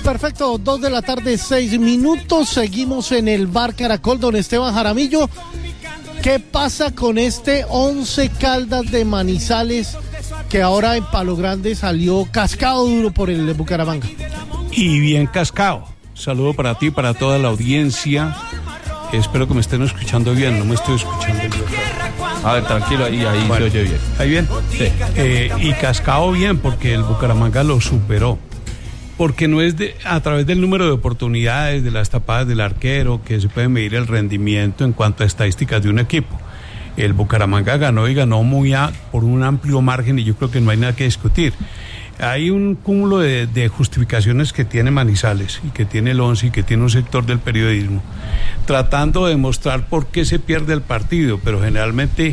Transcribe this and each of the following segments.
Perfecto, 2 de la tarde, 6 minutos. Seguimos en el Bar Caracol, don Esteban Jaramillo. ¿Qué pasa con este 11 Caldas de Manizales que ahora en Palo Grande salió cascado duro por el Bucaramanga? Y bien cascado. Saludo para ti, para toda la audiencia. Espero que me estén escuchando bien, no me estoy escuchando bien. A ver, tranquilo, ahí bueno, se oye bien. ¿Ahí bien? Sí. Y cascado bien, porque el Bucaramanga lo superó. Porque no es a través del número de oportunidades, de las tapadas del arquero, que se puede medir el rendimiento en cuanto a estadísticas de un equipo. El Bucaramanga ganó y ganó por un amplio margen y yo creo que no hay nada que discutir. Hay un cúmulo de justificaciones que tiene Manizales y que tiene el 11 y que tiene un sector del periodismo, tratando de demostrar por qué se pierde el partido, pero generalmente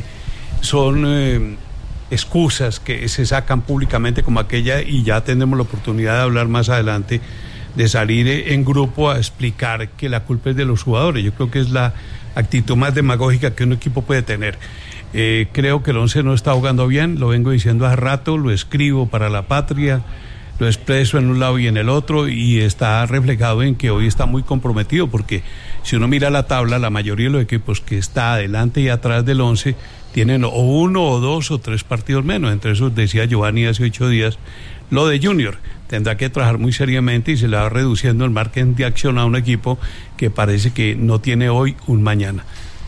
son excusas que se sacan públicamente como aquella, y ya tendremos la oportunidad de hablar más adelante, de salir en grupo a explicar que la culpa es de los jugadores. Yo creo que es la actitud más demagógica que un equipo puede tener. Creo que el 11 no está jugando bien, lo vengo diciendo hace rato, lo escribo para La Patria, lo expreso en un lado y en el otro, y está reflejado en que hoy está muy comprometido, porque si uno mira la tabla, la mayoría de los equipos que está adelante y atrás del 11 tienen o 1 o 2 o 3 partidos menos. Entre esos, decía Giovanni hace 8 días, lo de Junior. Tendrá que trabajar muy seriamente y se le va reduciendo el margen de acción a un equipo que parece que no tiene hoy un mañana.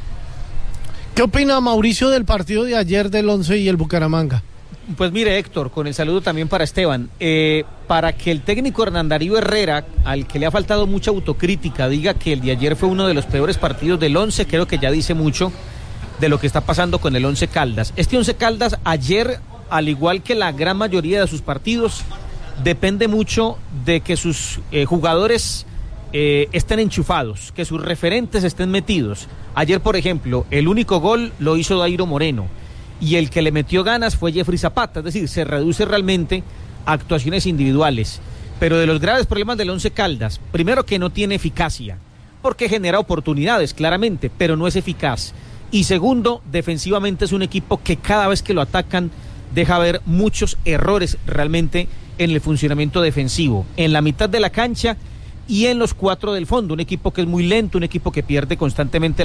¿Qué opina Mauricio del partido de ayer del 11 y el Bucaramanga? Pues mire, Héctor, con el saludo también para Esteban, para que el técnico Hernán Darío Herrera, al que le ha faltado mucha autocrítica, diga que el de ayer fue uno de los peores partidos del 11, creo que ya dice mucho de lo que está pasando con el 11 Caldas. Este 11 Caldas ayer, al igual que la gran mayoría de sus partidos, depende mucho de que sus jugadores estén enchufados, que sus referentes estén metidos. Ayer, por ejemplo, el único gol lo hizo Dairo Moreno, y el que le metió ganas fue Jeffrey Zapata. Es decir, se reduce realmente a actuaciones individuales. Pero de los graves problemas del 11 Caldas, primero que no tiene eficacia, porque genera oportunidades, claramente, pero no es eficaz. Y segundo, defensivamente es un equipo que cada vez que lo atacan deja ver muchos errores realmente en el funcionamiento defensivo, en la mitad de la cancha y en los 4 del fondo. Un equipo que es muy lento, un equipo que pierde constantemente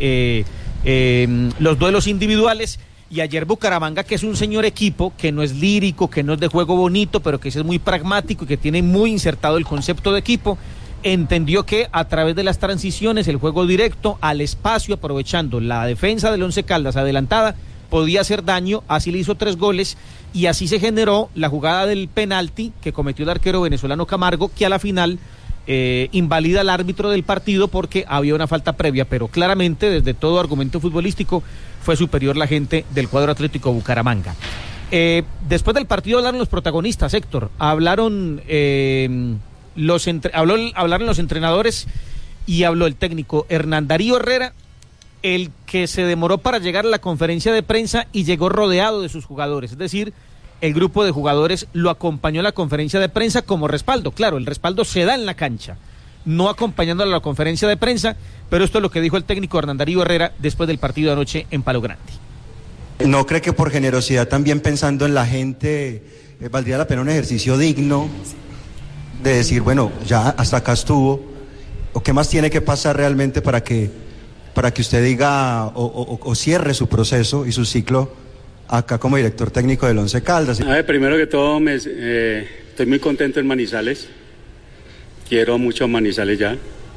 los duelos individuales. Y ayer Bucaramanga, que es un señor equipo, que no es lírico, que no es de juego bonito, pero que es muy pragmático y que tiene muy insertado el concepto de equipo, entendió que a través de las transiciones, el juego directo al espacio, aprovechando la defensa del 11 Caldas adelantada, podía hacer daño. Así le hizo 3 goles y así se generó la jugada del penalti que cometió el arquero venezolano Camargo, que a la final invalida al árbitro del partido porque había una falta previa, pero claramente desde todo argumento futbolístico fue superior la gente del cuadro Atlético Bucaramanga. Después del partido hablaron los protagonistas, Héctor, hablaron los entrenadores y habló el técnico Hernán Darío Herrera, el que se demoró para llegar a la conferencia de prensa y llegó rodeado de sus jugadores, es decir, el grupo de jugadores lo acompañó a la conferencia de prensa como respaldo. Claro, el respaldo se da en la cancha, no acompañándolo a la conferencia de prensa, pero esto es lo que dijo el técnico Hernán Darío Herrera después del partido de anoche en Palo Grande. ¿No cree que por generosidad, también pensando en la gente, valdría la pena un ejercicio digno de decir, bueno, ya hasta acá estuvo, o qué más tiene que pasar realmente para que usted diga o cierre su proceso y su ciclo acá como director técnico del 11 Caldas? A ver, primero que todo, estoy muy contento en Manizales. Quiero mucho Manizales ya.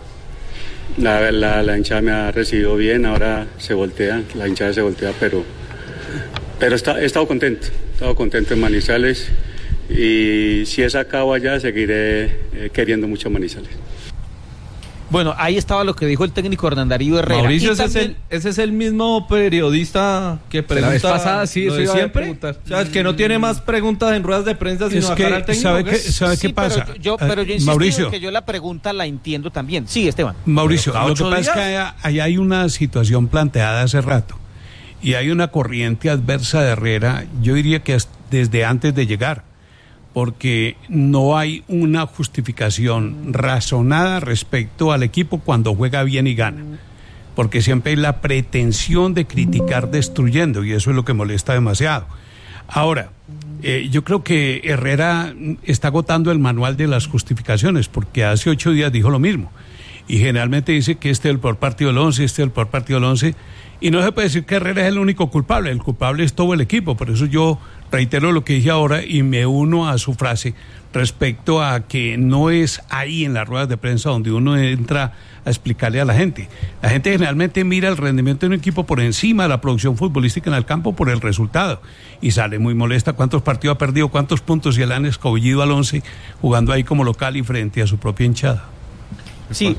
La hinchada me ha recibido bien, ahora se voltea, la hinchada se voltea, pero he estado contento en Manizales, y si es acá o allá, seguiré queriendo mucho Manizales. Bueno, ahí estaba lo que dijo el técnico Hernán Darío Herrera. Mauricio, ese es el mismo periodista que pregunta. La vez pasada, sí, eso siempre. O sea, el que no tiene más preguntas en ruedas de prensa sino sacar al técnico. ¿Sabe qué pasa? Pero yo insisto, Mauricio, que yo la pregunta la entiendo también. Sí, Esteban. Mauricio, lo que pasa es que ahí hay una situación planteada hace rato y hay una corriente adversa de Herrera, yo diría que desde antes de llegar, porque no hay una justificación razonada respecto al equipo cuando juega bien y gana, porque siempre hay la pretensión de criticar destruyendo, y eso es lo que molesta demasiado. Ahora, Yo creo que Herrera está agotando el manual de las justificaciones, porque hace 8 días dijo lo mismo. Y generalmente dice que este es el peor partido del 11, este es el peor partido del 11. Y no se puede decir que Herrera es el único culpable. El culpable es todo el equipo. Por eso yo reitero lo que dije ahora y me uno a su frase respecto a que no es ahí en las ruedas de prensa donde uno entra a explicarle a la gente. La gente generalmente mira el rendimiento de un equipo por encima de la producción futbolística en el campo por el resultado. Y sale muy molesta cuántos partidos ha perdido, cuántos puntos y le han escabullido al 11 jugando ahí como local y frente a su propia hinchada. Sí,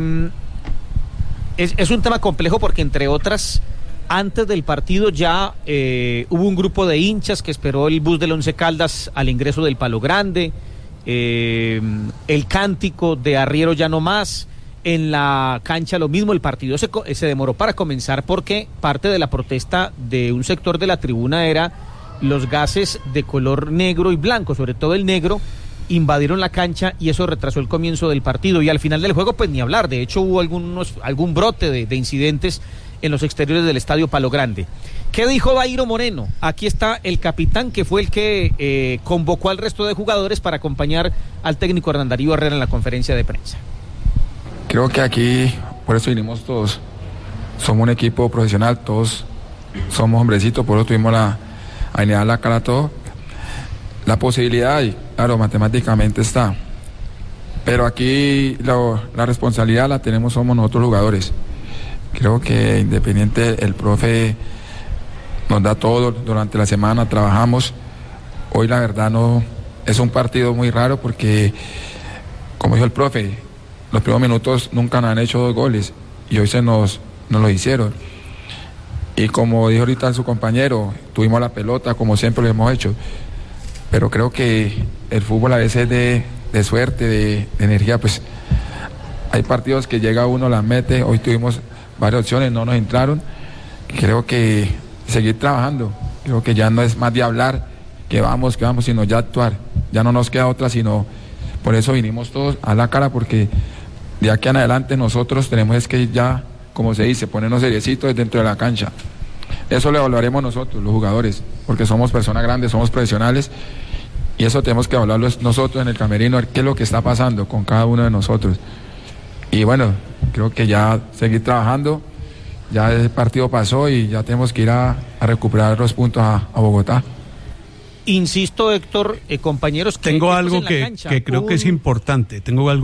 es un tema complejo porque, entre otras, antes del partido ya hubo un grupo de hinchas que esperó el bus del Once Caldas al ingreso del Palo Grande, el cántico de Arriero ya no más, en la cancha lo mismo. El partido se demoró para comenzar porque parte de la protesta de un sector de la tribuna era los gases de color negro y blanco, sobre todo el negro, invadieron la cancha y eso retrasó el comienzo del partido, y al final del juego pues ni hablar. De hecho hubo algún brote de incidentes en los exteriores del estadio Palo Grande. ¿Qué dijo Dairo Moreno? Aquí está el capitán, que fue el que convocó al resto de jugadores para acompañar al técnico Hernán Darío Herrera en la conferencia de prensa. Creo que aquí, por eso vinimos todos, somos un equipo profesional, todos somos hombrecitos, por eso tuvimos la alinear la cara a todo. La posibilidad, y claro, matemáticamente está, pero aquí la responsabilidad la tenemos, somos nosotros jugadores. Creo que Independiente, el profe nos da todo durante la semana, trabajamos. Hoy la verdad no es un partido muy raro porque, como dijo el profe, los primeros minutos nunca nos han hecho 2 goles y hoy nos lo hicieron. Y como dijo ahorita su compañero, tuvimos la pelota como siempre lo hemos hecho. Pero creo que el fútbol a veces de suerte, de energía, pues hay partidos que llega uno, las mete. Hoy tuvimos varias opciones, no nos entraron. Creo que seguir trabajando, creo que ya no es más de hablar, que vamos, sino ya actuar. Ya no nos queda otra, sino por eso vinimos todos a la cara, porque de aquí en adelante nosotros tenemos es que ya, como se dice, ponernos seriecitos dentro de la cancha. Eso lo evaluaremos nosotros, los jugadores, porque somos personas grandes, somos profesionales, y eso tenemos que evaluarlo nosotros en el camerino, ver qué es lo que está pasando con cada uno de nosotros. Y bueno, creo que ya seguir trabajando, ya el partido pasó y ya tenemos que ir a recuperar los puntos a Bogotá. Insisto, Héctor, compañeros, tengo algo que creo que es importante,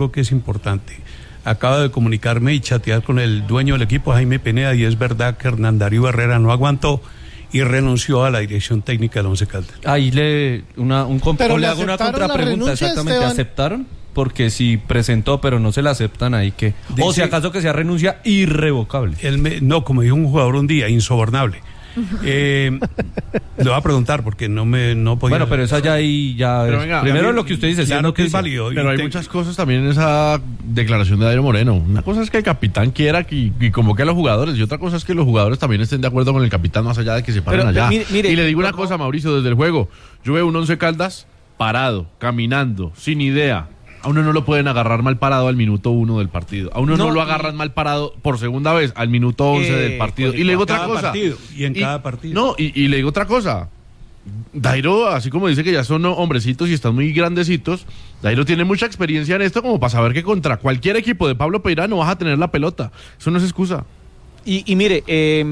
Acabo de comunicarme y chatear con el dueño del equipo, Jaime Pineda, y es verdad que Hernán Darío Herrera no aguantó y renunció a la dirección técnica del Once Caldas. Ahí le hago una contrapregunta, exactamente, Esteban. ¿Aceptaron? Porque si presentó pero no se la aceptan, ahí que... O si acaso que sea renuncia irrevocable. No, como dijo un jugador un día, insobornable. Le voy a preguntar porque no podía. Bueno, pero esa ya ahí ya pero venga, primero lo que usted dice, claro que es válido. Pero hay muchas cosas también en esa declaración de Dairo Moreno. Una cosa es que el capitán quiera y convoque a los jugadores, y otra cosa es que los jugadores también estén de acuerdo con el capitán, más allá de que se paren allá. Mire, y le digo una cosa, Mauricio, desde el juego, yo veo un Once Caldas parado, caminando, sin idea. A uno no lo pueden agarrar mal parado al minuto 1 del partido. A uno no lo agarran mal parado por segunda vez al minuto 11 del partido. Y le digo otra cosa. En cada partido. No, y le digo otra cosa. Dairo, así como dice que ya son hombrecitos y están muy grandecitos, Dairo tiene mucha experiencia en esto como para saber que contra cualquier equipo de Pablo Peirano no vas a tener la pelota. Eso no es excusa. Y mire,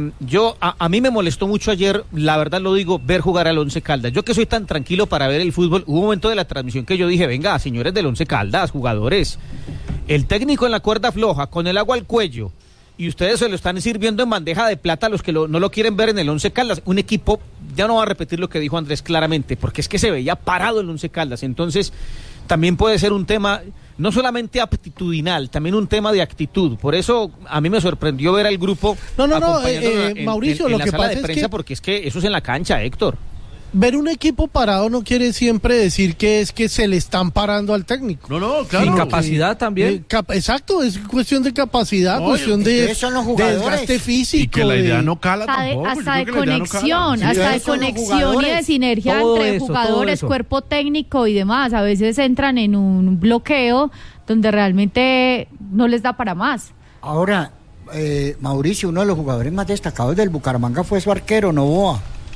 a mí me molestó mucho ayer, la verdad lo digo, ver jugar al Once Caldas. Yo que soy tan tranquilo para ver el fútbol, hubo un momento de la transmisión que yo dije, venga, señores del Once Caldas, jugadores, el técnico en la cuerda floja, con el agua al cuello, y ustedes se lo están sirviendo en bandeja de plata a los que no lo quieren ver en el Once Caldas. Un equipo, ya no va a repetir lo que dijo Andrés claramente, porque es que se veía parado el Once Caldas. Entonces, también puede ser un tema... no solamente aptitudinal, también un tema de actitud. Por eso a mí me sorprendió ver al grupo Mauricio, en lo la que sala pasa de prensa, porque es que eso es en la cancha, Héctor. Ver un equipo parado no quiere siempre decir que es que se le están parando al técnico. No, claro. Y capacidad también. Exacto, es cuestión de capacidad, cuestión de desgaste físico. Y que la idea no cala tampoco. Hasta de conexión, hasta de conexión y de sinergia entre jugadores, cuerpo técnico y demás. A veces entran en un bloqueo donde realmente no les da para más. Ahora, Mauricio, uno de los jugadores más destacados del Bucaramanga fue su arquero, Novoa.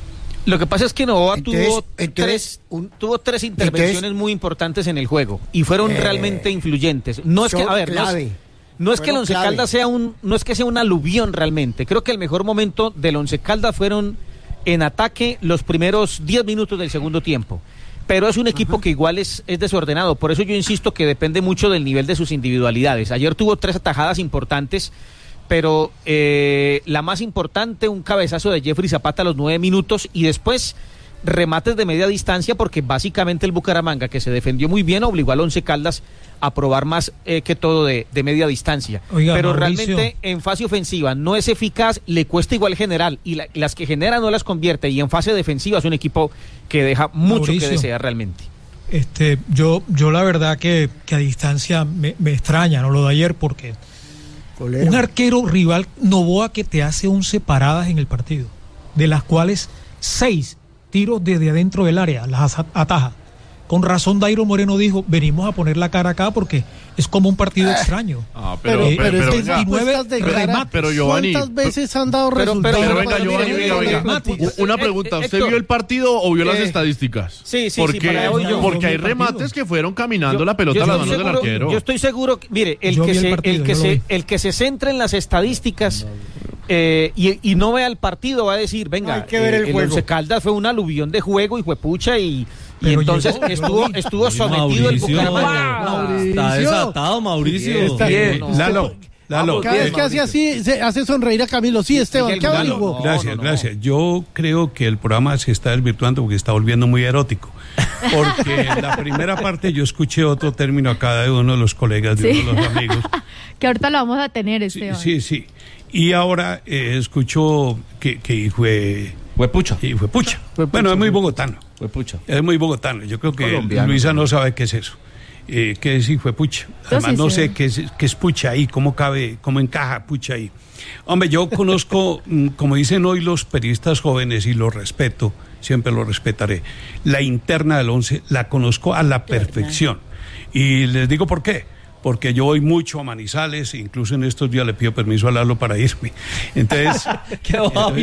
Lo que pasa es que Novoa tuvo tres intervenciones muy importantes en el juego y fueron realmente influyentes. No es que, no es que el Once Caldas sea un aluvión realmente. Creo que el mejor momento del Once Caldas fueron en ataque los primeros 10 minutos del segundo tiempo. Pero es un equipo que igual es desordenado. Por eso yo insisto que depende mucho del nivel de sus individualidades. Ayer tuvo 3 atajadas importantes, pero la más importante, un cabezazo de Jeffrey Zapata a los 9 minutos y después remates de media distancia, porque básicamente el Bucaramanga, que se defendió muy bien, obligó al Once Caldas a probar más que todo de media distancia. Oiga, pero Mauricio, realmente en fase ofensiva no es eficaz, le cuesta igual general, y las que genera no las convierte, y en fase defensiva es un equipo que deja mucho Mauricio, que desear realmente. Yo la verdad que a distancia me extraña, ¿no? Lo de ayer, porque un arquero rival, Novoa, que te hace 11 paradas en el partido, de las cuales 6 tiros desde adentro del área, las ataja. Con razón Dairo Moreno dijo, venimos a poner la cara acá porque es como un partido extraño. Pero Giovanni, ¿cuántas veces han dado resultados? Pero venga, Giovanni, una pregunta, ¿usted vio el partido o vio las estadísticas? Sí, porque hay remates que fueron caminando la pelota a las manos del arquero. Yo estoy seguro, mire, el que se centra en las estadísticas y no vea el partido va a decir, venga, hay que ver el Once Caldas fue un aluvión de juego y juepucha y entonces estuvo sometido el Bucaramanga. Está desatado, Mauricio. Está bien. Lalo. Cada vez que hace así, se hace sonreír a Camilo. Sí, Esteban, ¿qué averiguó? Gracias. Yo creo que el programa se está desvirtuando porque está volviendo muy erótico. Porque en la primera parte yo escuché otro término a cada uno de los colegas, de uno de los amigos. Que ahorita lo vamos a tener, Esteban. Sí. Y ahora escucho que fue pucha. Bueno, es muy bogotano. Es muy bogotano. Yo creo que colombiano, Luisa no sabe qué es eso. ¿Qué es fue pucha? Además no sé qué es pucha ahí, cómo encaja pucha ahí. Hombre, yo conozco, como dicen hoy los periodistas jóvenes, y lo respeto, siempre lo respetaré, la interna del Once la conozco a la perfección. Y les digo por qué. Porque yo voy mucho a Manizales, incluso en estos días le pido permiso a Lalo para irme. Entonces, qué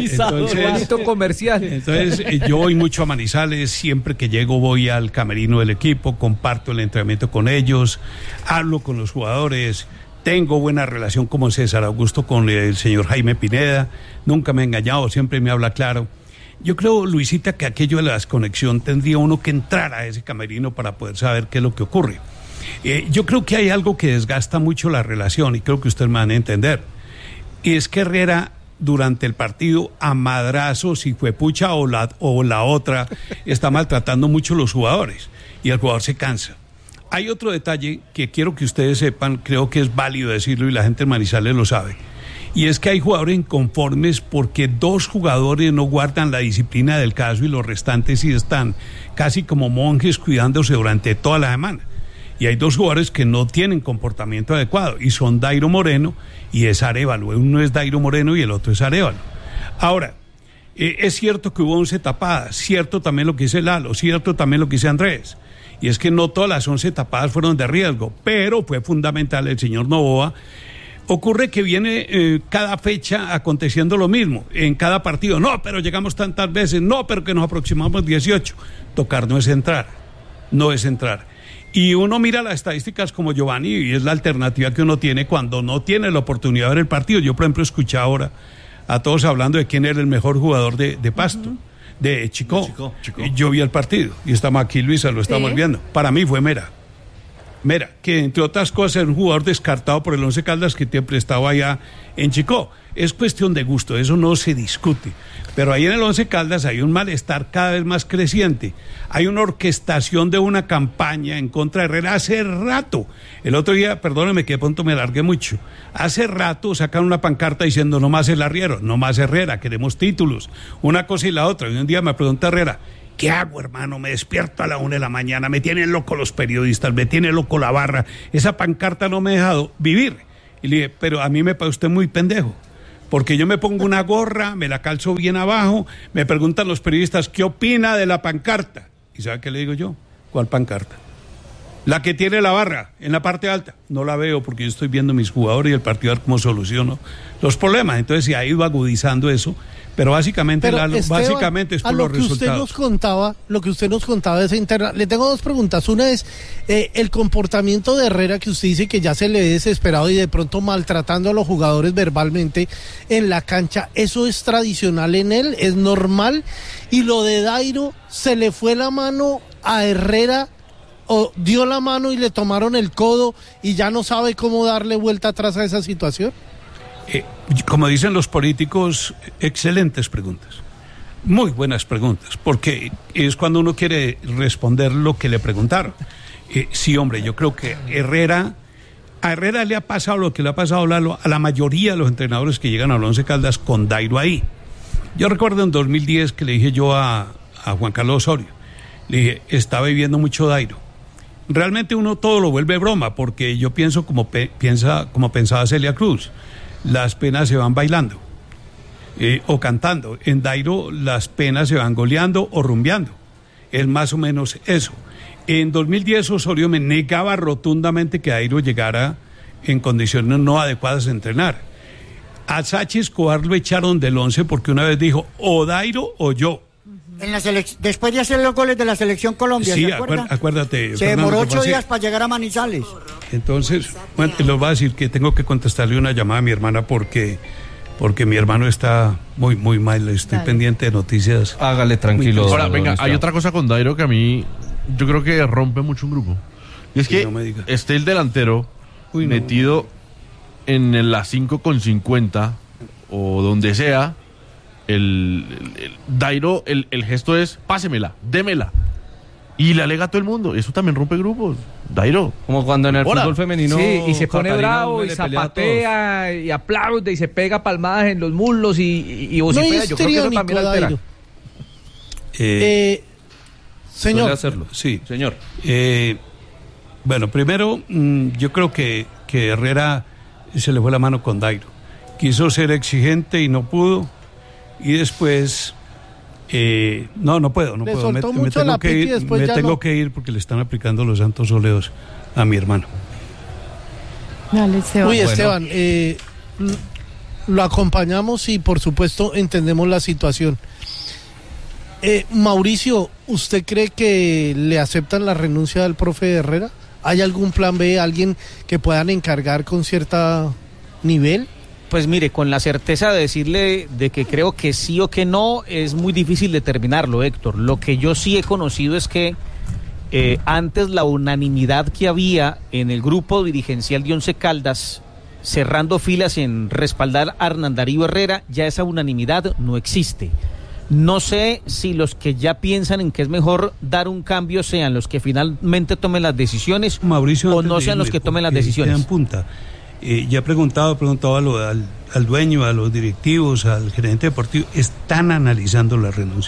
bonito comercial. Entonces, yo voy mucho a Manizales, siempre que llego voy al camerino del equipo, comparto el entrenamiento con ellos, hablo con los jugadores, tengo buena relación como César Augusto con el señor Jaime Pineda, nunca me ha engañado, siempre me habla claro. Yo creo, Luisita, que aquello de la desconexión tendría uno que entrar a ese camerino para poder saber qué es lo que ocurre. Yo creo que hay algo que desgasta mucho la relación y creo que ustedes me van a entender. Y es que Herrera durante el partido a madrazos, si fue pucha o la otra, está maltratando mucho a los jugadores y el jugador se cansa. Hay otro detalle que quiero que ustedes sepan, creo que es válido decirlo y la gente en Manizales lo sabe. Y es que hay jugadores inconformes porque 2 jugadores no guardan la disciplina del caso y los restantes sí están casi como monjes cuidándose durante toda la semana. Y hay 2 jugadores que no tienen comportamiento adecuado y son Dairo Moreno y es Arévalo. Uno es Dairo Moreno y el otro es Arévalo. Ahora, es cierto que hubo 11 tapadas, cierto también lo que dice Lalo, cierto también lo que dice Andrés. Y es que no todas las 11 tapadas fueron de riesgo, pero fue fundamental el señor Novoa. Ocurre que viene cada fecha aconteciendo lo mismo, en cada partido. No, pero llegamos tantas veces, no, pero que nos aproximamos 18. Tocar no es entrar. Y uno mira las estadísticas como Giovanni y es la alternativa que uno tiene cuando no tiene la oportunidad de ver el partido. Yo, por ejemplo, escuché ahora a todos hablando de quién era el mejor jugador de Pasto, de Chicó. Yo vi el partido y estamos aquí, Luisa, lo estamos viendo. Para mí fue Mera, que entre otras cosas es un jugador descartado por el Once Caldas que siempre estaba allá en Chicó. Es cuestión de gusto, eso no se discute. Pero ahí en el Once Caldas hay un malestar cada vez más creciente. Hay una orquestación de una campaña en contra de Herrera hace rato. El otro día, perdóneme que de pronto me alargué mucho, hace rato sacaron una pancarta diciendo no más el arriero, no más Herrera, queremos títulos, una cosa y la otra. Y un día me pregunta Herrera, ¿qué hago, hermano? Me despierto a la 1 de la mañana, me tienen loco los periodistas, me tiene loco la barra, esa pancarta no me ha dejado vivir. Y le dije, pero a mí me parece usted muy pendejo, porque yo me pongo una gorra, me la calzo bien abajo, me preguntan los periodistas, ¿qué opina de la pancarta? ¿Y sabe qué le digo yo? ¿Cuál pancarta? La que tiene la barra en la parte alta, no la veo porque yo estoy viendo mis jugadores y el partido a ver cómo soluciono los problemas. Entonces se ha ido agudizando eso, pero básicamente, básicamente es por los resultados. Lo que usted nos contaba de esa interna. Le tengo dos preguntas. Una es el comportamiento de Herrera, que usted dice que ya se le ve desesperado y de pronto maltratando a los jugadores verbalmente en la cancha. ¿Eso es tradicional en él? ¿Es normal? Y lo de Dairo, ¿se le fue la mano a Herrera o dio la mano y le tomaron el codo y ya no sabe cómo darle vuelta atrás a esa situación? Como dicen los políticos, excelentes preguntas, muy buenas preguntas, porque es cuando uno quiere responder lo que le preguntaron. Sí, hombre, yo creo que a Herrera le ha pasado lo que le ha pasado a la mayoría de los entrenadores que llegan al Once Caldas con Dairo ahí. Yo recuerdo en 2010 que le dije yo a Juan Carlos Osorio, le dije, está viviendo mucho Dairo. Realmente uno todo lo vuelve broma, porque yo pienso como pensaba Celia Cruz. Las penas se van bailando o cantando. En Dairo las penas se van goleando o rumbeando. Es más o menos eso. En 2010 Osorio me negaba rotundamente que Dairo llegara en condiciones no adecuadas a entrenar. A Sachi Escobar lo echaron del 11 porque una vez dijo, o Dairo o yo. Después de hacer los goles de la Selección Colombia, sí, ¿se acuerda? Acuérdate. Se demoró 8 días para llegar a Manizales. Entonces, bueno, les voy a decir que tengo que contestarle una llamada a mi hermana porque mi hermano está muy, muy mal. Estoy pendiente de noticias. Hágale tranquilo. Ahora, venga, hay otra cosa con Dairo que a mí, yo creo que rompe mucho un grupo. Y es que esté el delantero metido en la 5:50 o donde sea. El Dairo, el gesto es pásemela, démela y le alega a todo el mundo. Eso también rompe grupos. Dairo, como cuando en el fútbol femenino, sí, y se pone bravo y zapatea y aplaude y se pega palmadas en los muslos y vocifera. Yo creo que eso también altera. Señor, hacerlo. Sí, señor. Bueno, primero yo creo que Herrera se le fue la mano con Dairo. Quiso ser exigente y no pudo. Y después, no puedo. Me tengo que ir porque le están aplicando los santos óleos a mi hermano. Dale, Esteban. Uy, Esteban, lo acompañamos y por supuesto entendemos la situación. Mauricio, ¿usted cree que le aceptan la renuncia del profe Herrera? ¿Hay algún plan B, alguien que puedan encargar con cierto nivel? Pues mire, con la certeza de decirle de que creo que sí o que no, es muy difícil determinarlo, Héctor. Lo que yo sí he conocido es que antes la unanimidad que había en el grupo dirigencial de Once Caldas, cerrando filas en respaldar a Hernán Darío Herrera, ya esa unanimidad no existe. No sé si los que ya piensan en que es mejor dar un cambio sean los que finalmente tomen las decisiones, Mauricio, o no sean los que tomen las decisiones. Ya he preguntado al dueño, a los directivos, al gerente deportivo, están analizando la renuncia.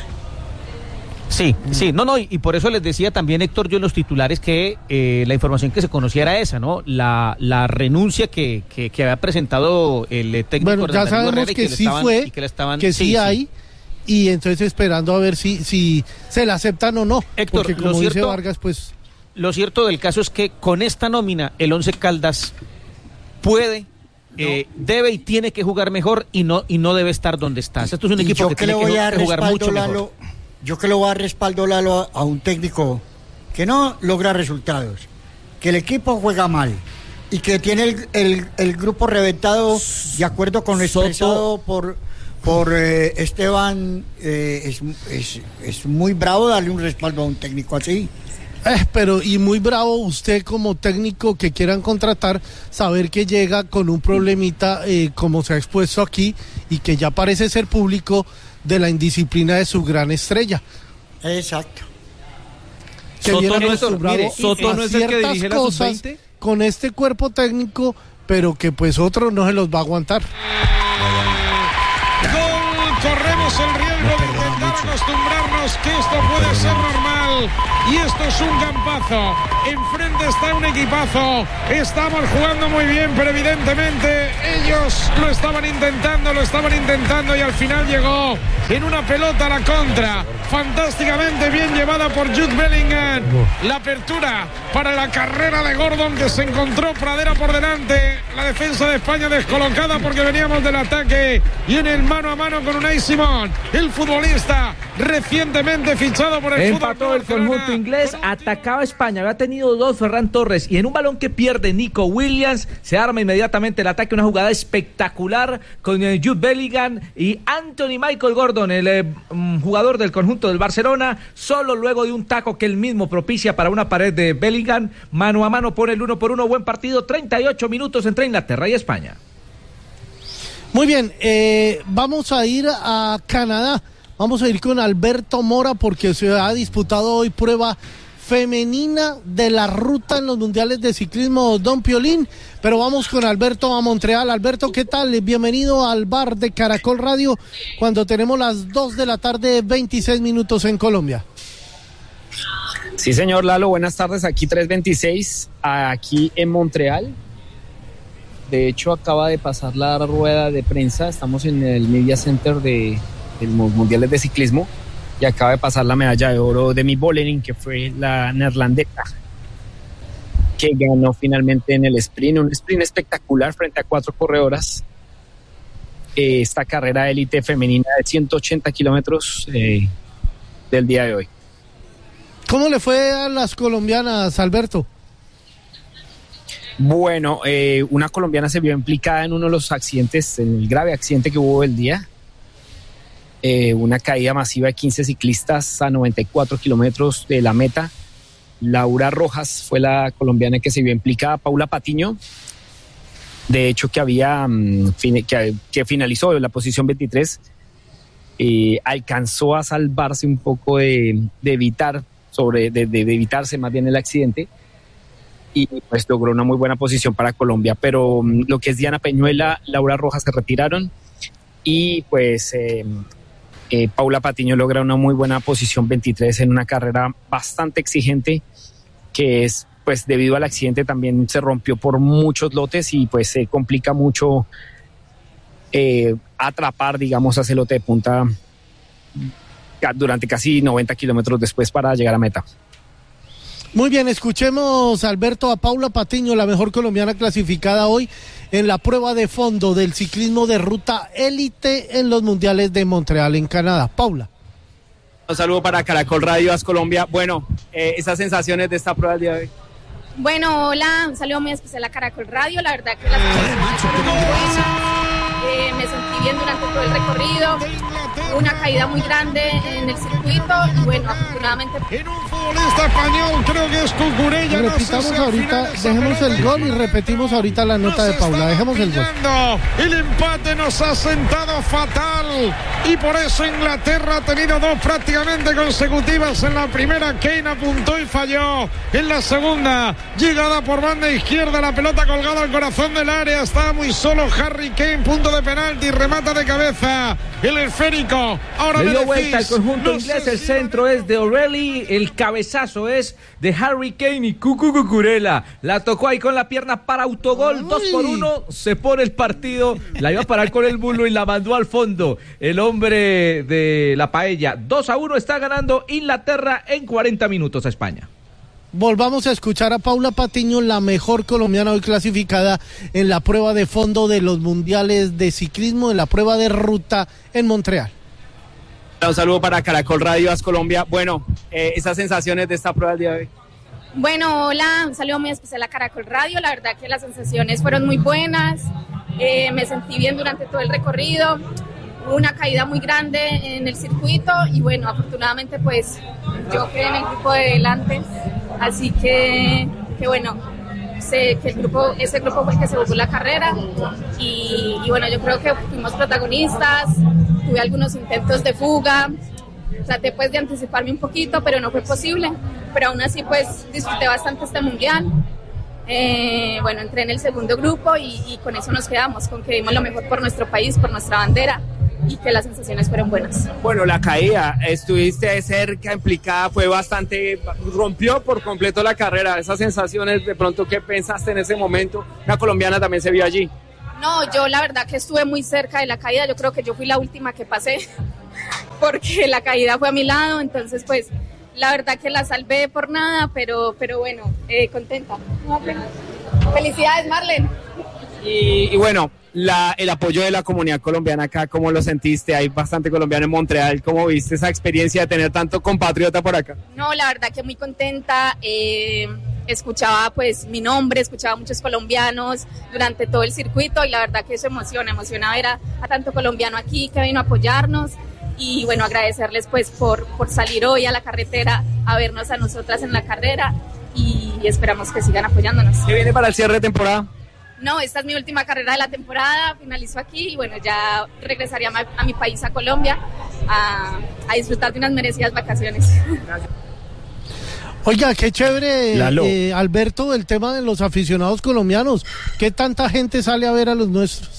Sí, y por eso les decía también, Héctor, yo en los titulares que la información que se conocía era esa, ¿no? La renuncia que había presentado el técnico. Bueno, ya sabemos que sí fue, que sí hay, y entonces esperando a ver si se la aceptan o no. Héctor, porque como dice Vargas, pues... Lo cierto del caso es que con esta nómina, el Once Caldas puede, debe y tiene que jugar mejor y no debe estar donde está. Esto es un equipo que tiene que jugar mucho mejor. Yo que le voy a dar respaldo, Lalo, a un técnico que no logra resultados, que el equipo juega mal y que tiene el grupo reventado, de acuerdo con lo expresado por Esteban. Es muy bravo darle un respaldo a un técnico así. Pero y muy bravo usted como técnico que quieran contratar, saber que llega con un problemita como se ha expuesto aquí y que ya parece ser público, de la indisciplina de su gran estrella. Exacto. Que Soto no es el que dirige la sub-20 con este cuerpo técnico, pero que pues otro no se los va a aguantar. Corremos el riesgo de intentar acostumbrarnos que esto puede ser normal. final y esto es un campazo. Enfrente está un equipazo. Estamos jugando muy bien, pero evidentemente ellos lo estaban intentando y al final llegó en una pelota a la contra. Fantásticamente bien llevada por Jude Bellingham. La apertura para la carrera de Gordon, que se encontró Pradera por delante. La defensa de España descolocada porque veníamos del ataque y en el mano a mano con Unai Simón, el futbolista recientemente fichado por el Empató el conjunto inglés, atacaba España, había tenido 2 Ferran Torres y en un balón que pierde Nico Williams se arma inmediatamente el ataque, una jugada espectacular con Jude Bellingham y Anthony Michael Gordon, el jugador del conjunto del Barcelona, solo luego de un taco que él mismo propicia para una pared de Bellingham, mano a mano pone el 1-1, buen partido, 38 minutos entre Inglaterra y España. Muy bien, vamos a ir a Canadá. Vamos a ir con Alberto Mora porque se ha disputado hoy prueba femenina de la ruta en los mundiales de ciclismo Don Piolín, pero vamos con Alberto a Montreal. Alberto, ¿qué tal? Bienvenido al bar de Caracol Radio cuando tenemos las 2 de la tarde, 26 minutos en Colombia. Sí, señor Lalo, buenas tardes, aquí 3:26, aquí en Montreal. De hecho, acaba de pasar la rueda de prensa, estamos en el Media Center de los mundiales de ciclismo y acaba de pasar la medalla de oro de Demi Vollering, que fue la neerlandesa que ganó finalmente en el sprint, un sprint espectacular frente a 4 corredoras. Esta carrera élite femenina de 180 kilómetros del día de hoy. ¿Cómo le fue a las colombianas, Alberto? Bueno, una colombiana se vio implicada en uno de los accidentes, en el grave accidente que hubo el día. Una caída masiva de 15 ciclistas a 94 kilómetros de la meta. Laura Rojas fue la colombiana que se vio implicada. Paula Patiño, de hecho, que finalizó en la posición 23, alcanzó a salvarse un poco de evitarse más bien el accidente y pues logró una muy buena posición para Colombia. Pero lo que es Diana Peñuela, Laura Rojas se retiraron y pues Paula Patiño logra una muy buena posición 23 en una carrera bastante exigente, que es pues debido al accidente también se rompió por muchos lotes y pues se complica mucho atrapar, digamos, a ese lote de punta durante casi 90 kilómetros después para llegar a meta. Muy bien, escuchemos, Alberto, a Paula Patiño, la mejor colombiana clasificada hoy en la prueba de fondo del ciclismo de ruta élite en los mundiales de Montreal, en Canadá. Paula. Un saludo para Caracol Radio As Colombia. Bueno, esas sensaciones de esta prueba del día de hoy. Bueno, hola, un saludo muy especial a Caracol Radio. La verdad que las sensaciones fueron muy buenas. Me sentí bien durante todo el recorrido. Una caída muy grande en el circuito y bueno, afortunadamente en un futbolista español, creo que es Cucurella. Repitamos ahorita, dejemos el gol y repetimos ahorita la nota de Paula. Dejemos el gol. El empate nos ha sentado fatal y por eso Inglaterra ha tenido 2 prácticamente consecutivas. En la primera Kane apuntó y falló. En la segunda, llegada por banda izquierda, la pelota colgada al corazón del área, estaba muy solo Harry Kane, punto de penalti, remata de cabeza el esférico. Ahora le dio vuelta al conjunto inglés, el centro es de O'Reilly, el cabezazo es de Harry Kane y Cucurella la tocó ahí con la pierna para autogol. 2-1, se pone el partido, la iba a parar con el bulo y la mandó al fondo el hombre de la paella. 2-1 está ganando Inglaterra en 40 minutos a España. Volvamos a escuchar a Paula Patiño, la mejor colombiana hoy clasificada en la prueba de fondo de los mundiales de ciclismo, en la prueba de ruta en Montreal. Un saludo para Caracol Radio As Colombia. Bueno, esas sensaciones de esta prueba del día de hoy. Bueno, hola, un saludo muy especial a Caracol Radio. La verdad que las sensaciones fueron muy buenas. Me sentí bien durante todo el recorrido. Hubo una caída muy grande en el circuito y bueno, afortunadamente pues yo quedé en el grupo de delante. Así que bueno, sé que ese grupo fue el que se jugó la carrera y bueno, yo creo que fuimos protagonistas, tuve algunos intentos de fuga, traté pues de anticiparme un poquito, pero no fue posible, pero aún así pues disfruté bastante este mundial. Bueno, entré en el segundo grupo y con eso nos quedamos, con que dimos lo mejor por nuestro país, por nuestra bandera y que las sensaciones fueron buenas. Bueno, la caída, estuviste de cerca, implicada, fue bastante, rompió por completo la carrera, esas sensaciones, de pronto, ¿qué pensaste en ese momento? Una colombiana también se vio allí. No, yo la verdad que estuve muy cerca de la caída, yo creo que yo fui la última que pasé, porque la caída fue a mi lado, entonces pues la verdad que la salvé por nada, pero bueno, contenta. Felicidades, Marlen. Y bueno, el apoyo de la comunidad colombiana acá, ¿cómo lo sentiste? Hay bastante colombiano en Montreal, ¿cómo viste esa experiencia de tener tanto compatriota por acá? No, la verdad que muy contenta, escuchaba pues mi nombre, escuchaba muchos colombianos durante todo el circuito y la verdad que eso emociona ver a tanto colombiano aquí que vino a apoyarnos y bueno, agradecerles pues por salir hoy a la carretera a vernos a nosotras en la carrera y esperamos que sigan apoyándonos. ¿Qué viene para el cierre de temporada? No, esta es mi última carrera de la temporada, finalizo aquí y bueno, ya regresaría a mi país, a Colombia, a disfrutar de unas merecidas vacaciones. Gracias. Oiga, qué chévere, Alberto, el tema de los aficionados colombianos. ¿Qué tanta gente sale a ver a los nuestros?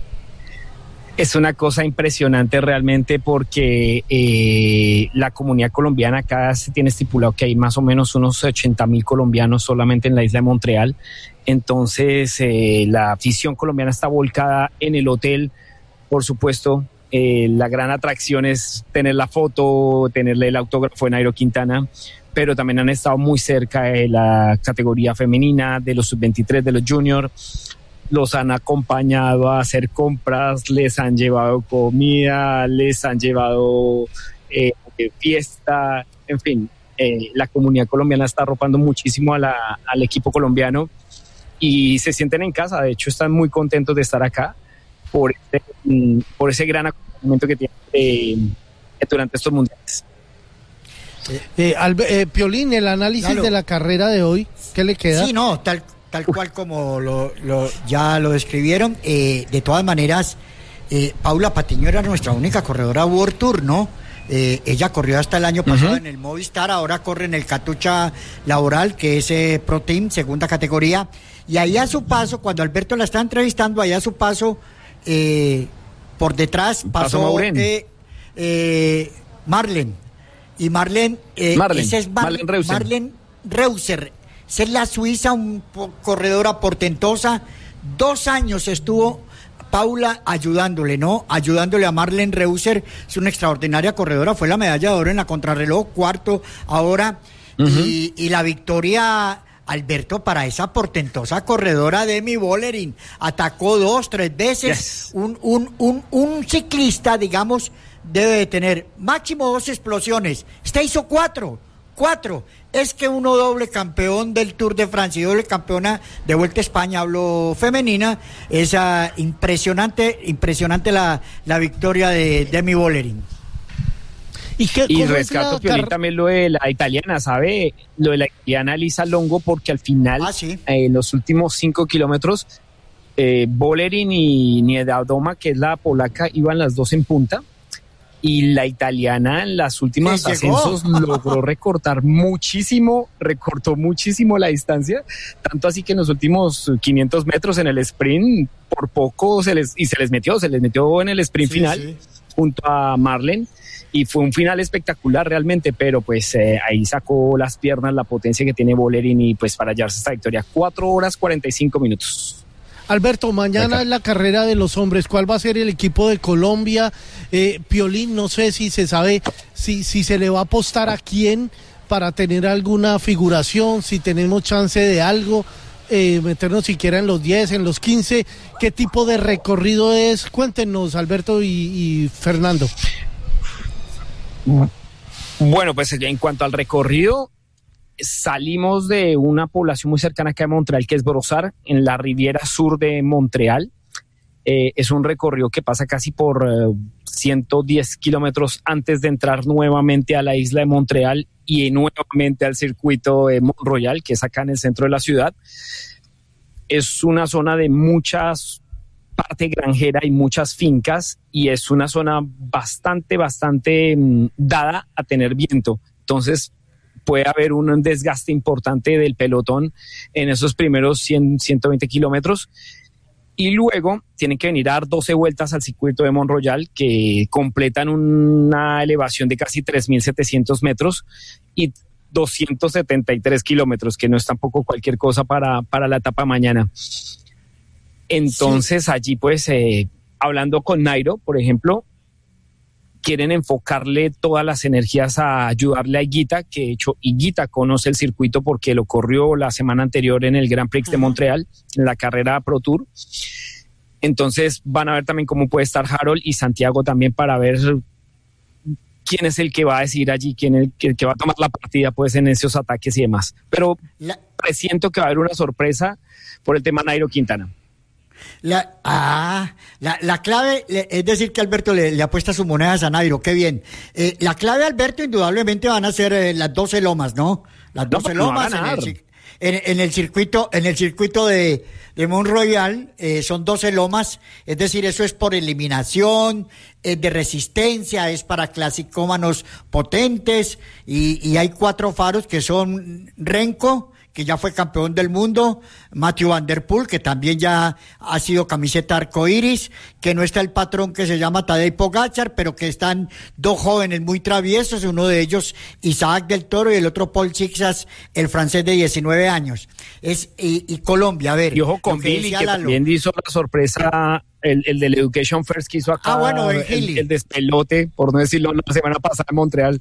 Es una cosa impresionante realmente porque la comunidad colombiana acá se tiene estipulado que hay más o menos unos 80,000 colombianos solamente en la isla de Montreal. Entonces la afición colombiana está volcada en el hotel, por supuesto. La gran atracción es tener la foto, tenerle el autógrafo de Nairo Quintana, pero también han estado muy cerca de la categoría femenina, de los sub-23, de los juniors. Los han acompañado a hacer compras, les han llevado comida, les han llevado fiesta, en fin, la comunidad colombiana está arropando muchísimo al equipo colombiano y se sienten en casa. De hecho, están muy contentos de estar acá por ese gran acompañamiento que tienen durante estos mundiales. Piolín, el análisis de la carrera de hoy, ¿qué le queda? Sí, no, tal cual como ya lo describieron. De todas maneras, Paula Patiño era nuestra única corredora World Tour, ¿no? Ella corrió hasta el año pasado en el Movistar, ahora corre en el Katusha Laboral, que es Pro Team, segunda categoría. Y ahí a su paso, cuando Alberto la está entrevistando, ahí a su paso, por detrás pasó Marlen. Y Marlen Reuser. Esa es la suiza, corredora portentosa. 2 años estuvo Paula ayudándole a Marlen Reuser. Es una extraordinaria corredora, fue la medalla de oro en la contrarreloj, cuarto ahora. Y la victoria, Alberto, para esa portentosa corredora Demi Vollering. Atacó 2-3 veces. Yes. Un ciclista, digamos, debe de tener máximo 2 explosiones. Esta hizo 4. Es que uno doble campeón del Tour de Francia y doble campeona de Vuelta a España, hablo femenina, es impresionante la victoria de Demi Vollering. Y rescato, Piolín, también lo de la italiana, ¿sabe? Lo de la italiana Lisa Longo, porque al final, en los últimos 5 kilómetros, Vollering y Niedadoma, que es la polaca, iban las dos en punta. Y la italiana en las últimas ascensos logró recortó muchísimo la distancia, tanto así que en los últimos 500 metros en el sprint, por poco se les metió en el sprint final junto a Marlen, y fue un final espectacular realmente, pero pues ahí sacó las piernas la potencia que tiene Vollering y pues para hallarse esta victoria, 4 horas 45 minutos. Alberto, mañana es la carrera de los hombres. ¿Cuál va a ser el equipo de Colombia? Piolín, no sé si se sabe si se le va a apostar a quién para tener alguna figuración, si tenemos chance de algo, meternos siquiera en los 10, en los 15. ¿Qué tipo de recorrido es? Cuéntenos, Alberto y Fernando. Bueno, pues en cuanto al recorrido, salimos de una población muy cercana acá de Montreal, que es Brossard, en la riviera sur de Montreal. Es un recorrido que pasa casi por 110 kilómetros antes de entrar nuevamente a la isla de Montreal y nuevamente al circuito de Mont-Royal, que es acá en el centro de la ciudad. Es una zona de muchas parte granjera y muchas fincas, y es una zona bastante dada a tener viento. Entonces puede haber un desgaste importante del pelotón en esos primeros 120 kilómetros. y luego tienen que venir a dar 12 vueltas al circuito de Mont Royal, que completan una elevación de casi 3.700 metros y 273 kilómetros, que no es tampoco cualquier cosa para la etapa mañana. Entonces allí pues hablando con Nairo, por ejemplo, quieren enfocarle todas las energías a ayudarle a Higuita, que de hecho Higuita conoce el circuito porque lo corrió la semana anterior en el Grand Prix de Montreal, en la carrera Pro Tour. Entonces van a ver también cómo puede estar Harold y Santiago también para ver quién es el que va a decidir allí, quién es el que va a tomar la partida pues en esos ataques y demás. Pero presiento que va a haber una sorpresa por el tema Nairo Quintana. La clave, es decir, que Alberto le apuesta sus monedas a Nairo, qué bien. La clave, Alberto, indudablemente van a ser las 12 lomas, ¿no? Las 12 lomas en el circuito de Mont Royal, son 12 lomas, es decir, eso es por eliminación, es de resistencia, es para clasicómanos potentes, y hay 4 faros que son Renko, que ya fue campeón del mundo, Mathieu Van Der Poel, que también ya ha sido camiseta arcoíris, que no está el patrón que se llama Tadej Pogačar, pero que están 2 jóvenes muy traviesos, uno de ellos Isaac del Toro y el otro Paul Sixas, el francés de 19 años. Y Colombia, a ver. Y ojo con Billy, que también hizo la sorpresa, el del Education First que hizo acá, el despelote, por no decirlo, la semana pasada en Montreal.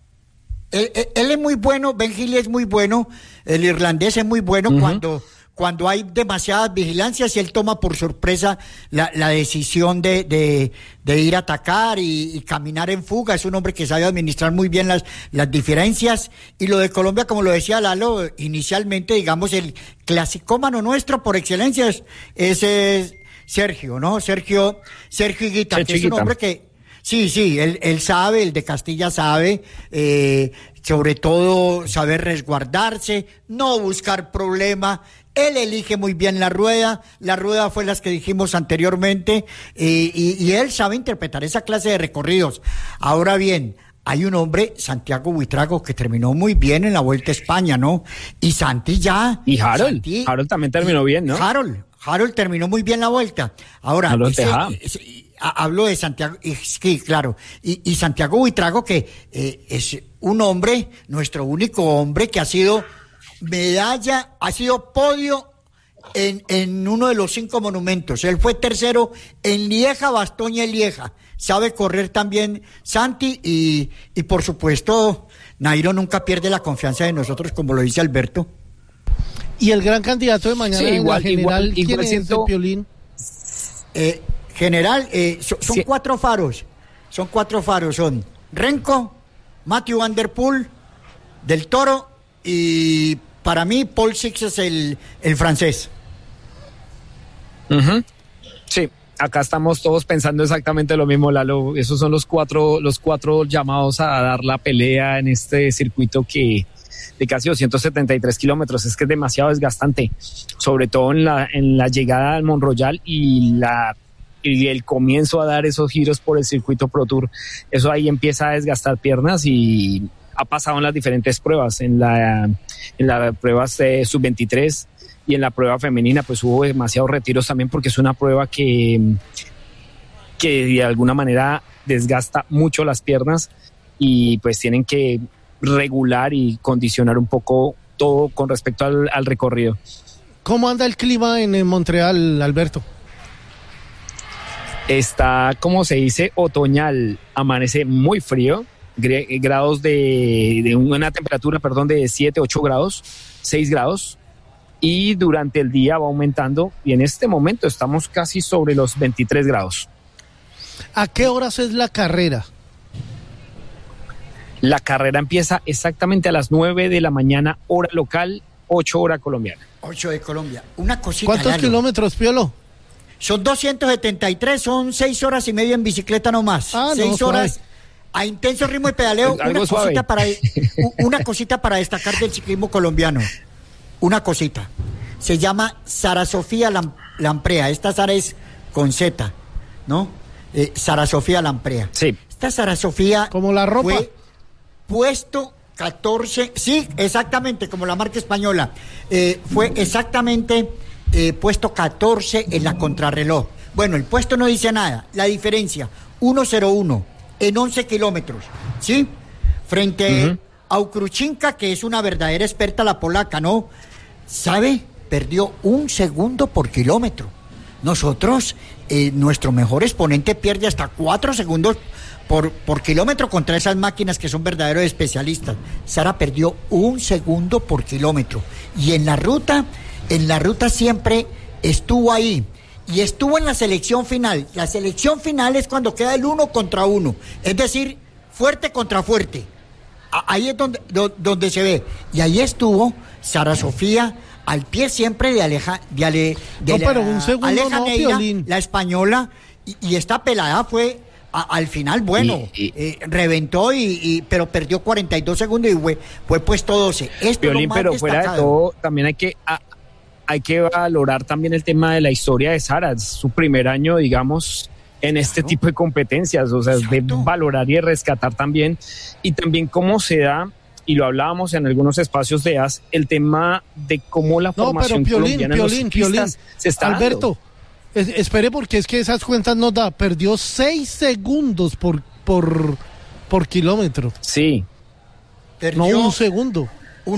Él es muy bueno, Ben Healy es muy bueno, el irlandés es muy bueno cuando hay demasiadas vigilancias y él toma por sorpresa la decisión de ir a atacar y caminar en fuga. Es un hombre que sabe administrar muy bien las diferencias. Y lo de Colombia, como lo decía Lalo, inicialmente, digamos, el clasicómano nuestro por excelencia es Sergio, ¿no? Sergio Higuita, que es un hombre que Sí, él sabe, el de Castilla sabe, sobre todo saber resguardarse, no buscar problema. Él elige muy bien la rueda fue las que dijimos anteriormente, y él sabe interpretar esa clase de recorridos. Ahora bien, hay un hombre, Santiago Buitrago, que terminó muy bien en la Vuelta a España, ¿no? Y Santi ya. Y Harold también terminó bien, ¿no? Harold terminó muy bien la Vuelta. Ahora, hablo de Santiago, sí, claro, y Santiago Buitrago, que es un hombre, nuestro único hombre que ha sido podio en uno de los 5 monumentos. Él fue tercero en Lieja, Bastoña y Lieja. Sabe correr también Santi y por supuesto Nairo nunca pierde la confianza de nosotros, como lo dice Alberto. Y el gran candidato de mañana, sí, igual, ¿quién es el Piolín? General, son 4 faros. Son 4 faros. Son Renko, Mathieu Van Der Poel, Del Toro y para mí Paul Sixas, el francés. Sí, acá estamos todos pensando exactamente lo mismo, Lalo. Esos son los cuatro llamados a dar la pelea en este circuito de casi 273 kilómetros. Es que es demasiado desgastante, sobre todo en la llegada al Mont Royal y el comienzo a dar esos giros por el circuito Pro Tour. Eso ahí empieza a desgastar piernas y ha pasado en las diferentes pruebas, en la prueba sub-23 y en la prueba femenina pues hubo demasiados retiros también, porque es una prueba que de alguna manera desgasta mucho las piernas y pues tienen que regular y condicionar un poco todo con respecto al recorrido. ¿Cómo anda el clima en Montreal, Alberto? Está, como se dice, otoñal. Amanece muy frío, grados de una temperatura, de 7, 8 grados, 6 grados, y durante el día va aumentando, y en este momento estamos casi sobre los 23 grados. ¿A qué horas es la carrera? La carrera empieza exactamente a las 9 de la mañana, hora local, 8 hora colombiana. 8 de Colombia. Una cosita. ¿Cuántos kilómetros, Piolo? Son 273, son 6 horas y media en bicicleta nomás. 6 horas a intenso ritmo de pedaleo. Una cosita para destacar del ciclismo colombiano. Una cosita. Se llama Sara Sofía Lamprea. Esta Sara es con Z, ¿no? Sara Sofía Lamprea. Sí. Esta Sara Sofía. Como la ropa. Fue puesto 14. Sí, exactamente, como la marca española. Fue exactamente puesto 14 en la contrarreloj. Bueno, el puesto no dice nada. La diferencia, 1:01 en 11 kilómetros, ¿sí? Frente a Ukruchinka, que es una verdadera experta, la polaca, ¿no? ¿Sabe? Perdió 1 segundo por kilómetro. Nosotros, nuestro mejor exponente pierde hasta 4 segundos por kilómetro contra esas máquinas que son verdaderos especialistas. Sara perdió 1 segundo por kilómetro. Y en la ruta siempre estuvo ahí. Y estuvo en la selección final. La selección final es cuando queda el 1 contra 1. Es decir, fuerte contra fuerte. Ahí es donde se ve. Y ahí estuvo Sara Sofía al pie siempre de Aleja Neira, la española, y esta pelada fue al final, bueno, reventó, pero perdió 42 segundos y fue puesto 12. Piolín, pero fuera de todo, también hay que valorar también el tema de la historia de Sara. Es su primer año, digamos, en este tipo de competencias, o sea, es de valorar y de rescatar también, y también cómo se da, y lo hablábamos en algunos espacios de AS, el tema de cómo la formación colombiana en los ciclistas se está Alberto, espere, porque es que esas cuentas no da, perdió 6 segundos por kilómetro. Sí. Perdió no 1 segundo.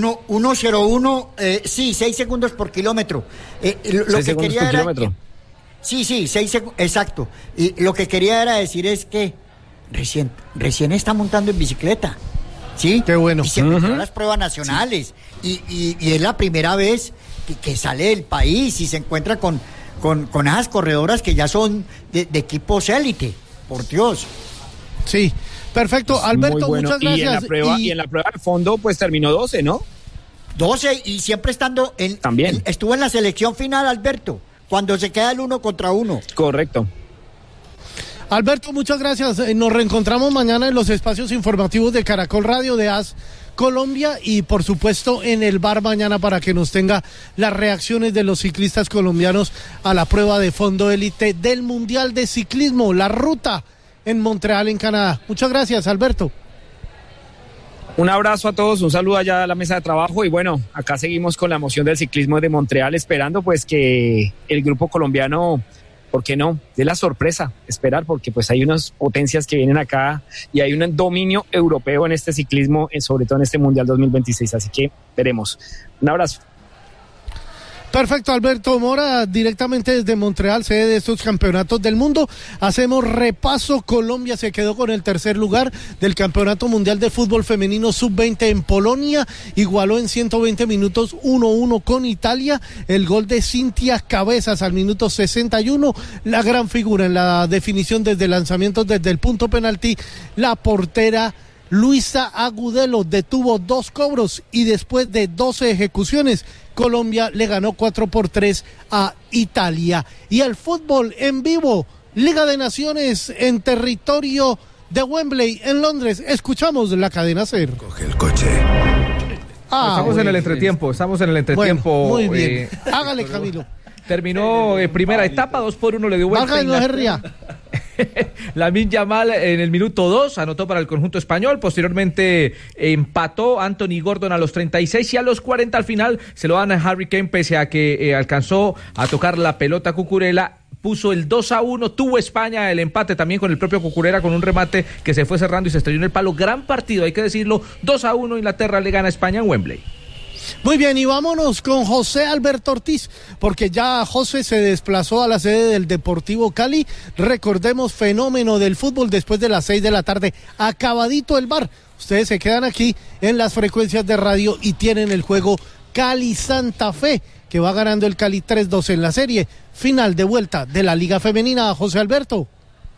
1:01, sí, 6 segundos por kilómetro. Lo que quería era... Sí, 6 segundos, exacto. Y lo que quería era decir es que recién está montando en bicicleta. Sí, qué bueno. Y se metió a las pruebas nacionales. Sí. Y es la primera vez que sale del país y se encuentra con esas corredoras que ya son de equipos élite, por Dios. Sí, perfecto. Alberto, bueno. Muchas gracias. Y en la prueba de fondo, pues terminó 12, ¿no? 12 y siempre estando también. Estuvo en la selección final, Alberto, cuando se queda el 1 contra 1. Correcto. Alberto, muchas gracias. Nos reencontramos mañana en los espacios informativos de Caracol Radio, de AS Colombia, y por supuesto en el bar mañana para que nos tenga las reacciones de los ciclistas colombianos a la prueba de fondo élite del Mundial de Ciclismo, la ruta en Montreal, en Canadá. Muchas gracias, Alberto. Un abrazo a todos, un saludo allá a la mesa de trabajo, y bueno, acá seguimos con la emoción del ciclismo de Montreal, esperando pues que el grupo colombiano, ¿por qué no?, de la sorpresa, esperar, porque pues hay unas potencias que vienen acá y hay un dominio europeo en este ciclismo, sobre todo en este Mundial 2026, así que veremos. Un abrazo. Perfecto, Alberto Mora, directamente desde Montreal, sede de estos campeonatos del mundo. Hacemos repaso. Colombia se quedó con el tercer lugar del Campeonato Mundial de Fútbol Femenino Sub-20 en Polonia. Igualó en 120 minutos 1-1 con Italia. El gol de Cintia Cabezas al minuto 61. La gran figura en la definición desde lanzamientos desde el punto penalti, la portera Luisa Agudelo detuvo 2 cobros y después de 12 ejecuciones, Colombia le ganó 4-3 a Italia. Y el fútbol en vivo, Liga de Naciones en territorio de Wembley, en Londres. Escuchamos la cadena SER. Coge el coche. Estamos en el entretiempo, Bueno, muy bien. Hágale, Camilo. Terminó primera etapa, 2-1 le dio vuelta. No se ría. Lamine Yamal en el minuto 2 anotó para el conjunto español, posteriormente empató Anthony Gordon a los 36 y a los 40 al final se lo dan a Harry Kane, pese a que alcanzó a tocar la pelota Cucurella, puso el 2-1, tuvo España el empate también con el propio Cucurella con un remate que se fue cerrando y se estrelló en el palo. Gran partido, hay que decirlo, 2-1, Inglaterra le gana a España en Wembley. Muy bien, y vámonos con José Alberto Ortiz, porque ya José se desplazó a la sede del Deportivo Cali. Recordemos, fenómeno del fútbol después de las 6 de la tarde, acabadito el bar. Ustedes se quedan aquí en las frecuencias de radio y tienen el juego Cali-Santa Fe, que va ganando el Cali 3-2 en la serie final de vuelta de la Liga Femenina. José Alberto.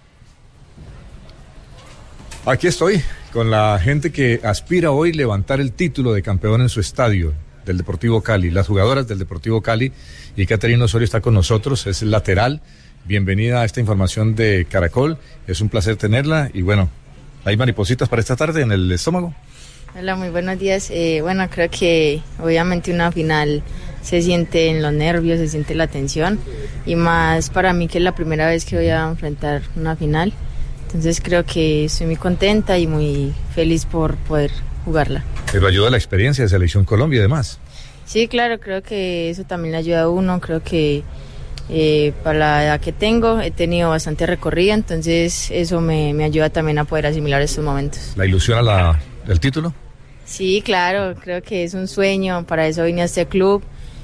Aquí estoy con la gente que aspira hoy levantar el título de campeón en su estadio del Deportivo Cali, las jugadoras del Deportivo Cali, y Caterina Osorio está con nosotros, es lateral. Bienvenida a esta información de Caracol, es un placer tenerla, y bueno, ¿hay maripositas para esta tarde en el estómago? Hola, muy buenos días. Bueno, creo que obviamente una final se siente en los nervios, se siente la tensión, y más para mí que es la primera vez que voy a enfrentar una final. Entonces creo que estoy muy contenta y muy feliz por poder jugarla. Pero ayuda la experiencia de Selección Colombia además. Sí, claro, creo que eso también le ayuda a uno, creo que para la edad que tengo he tenido bastante recorrida, entonces eso me ayuda también a poder asimilar estos momentos. ¿La ilusión el título? Sí, claro, creo que es un sueño, para eso vine a este club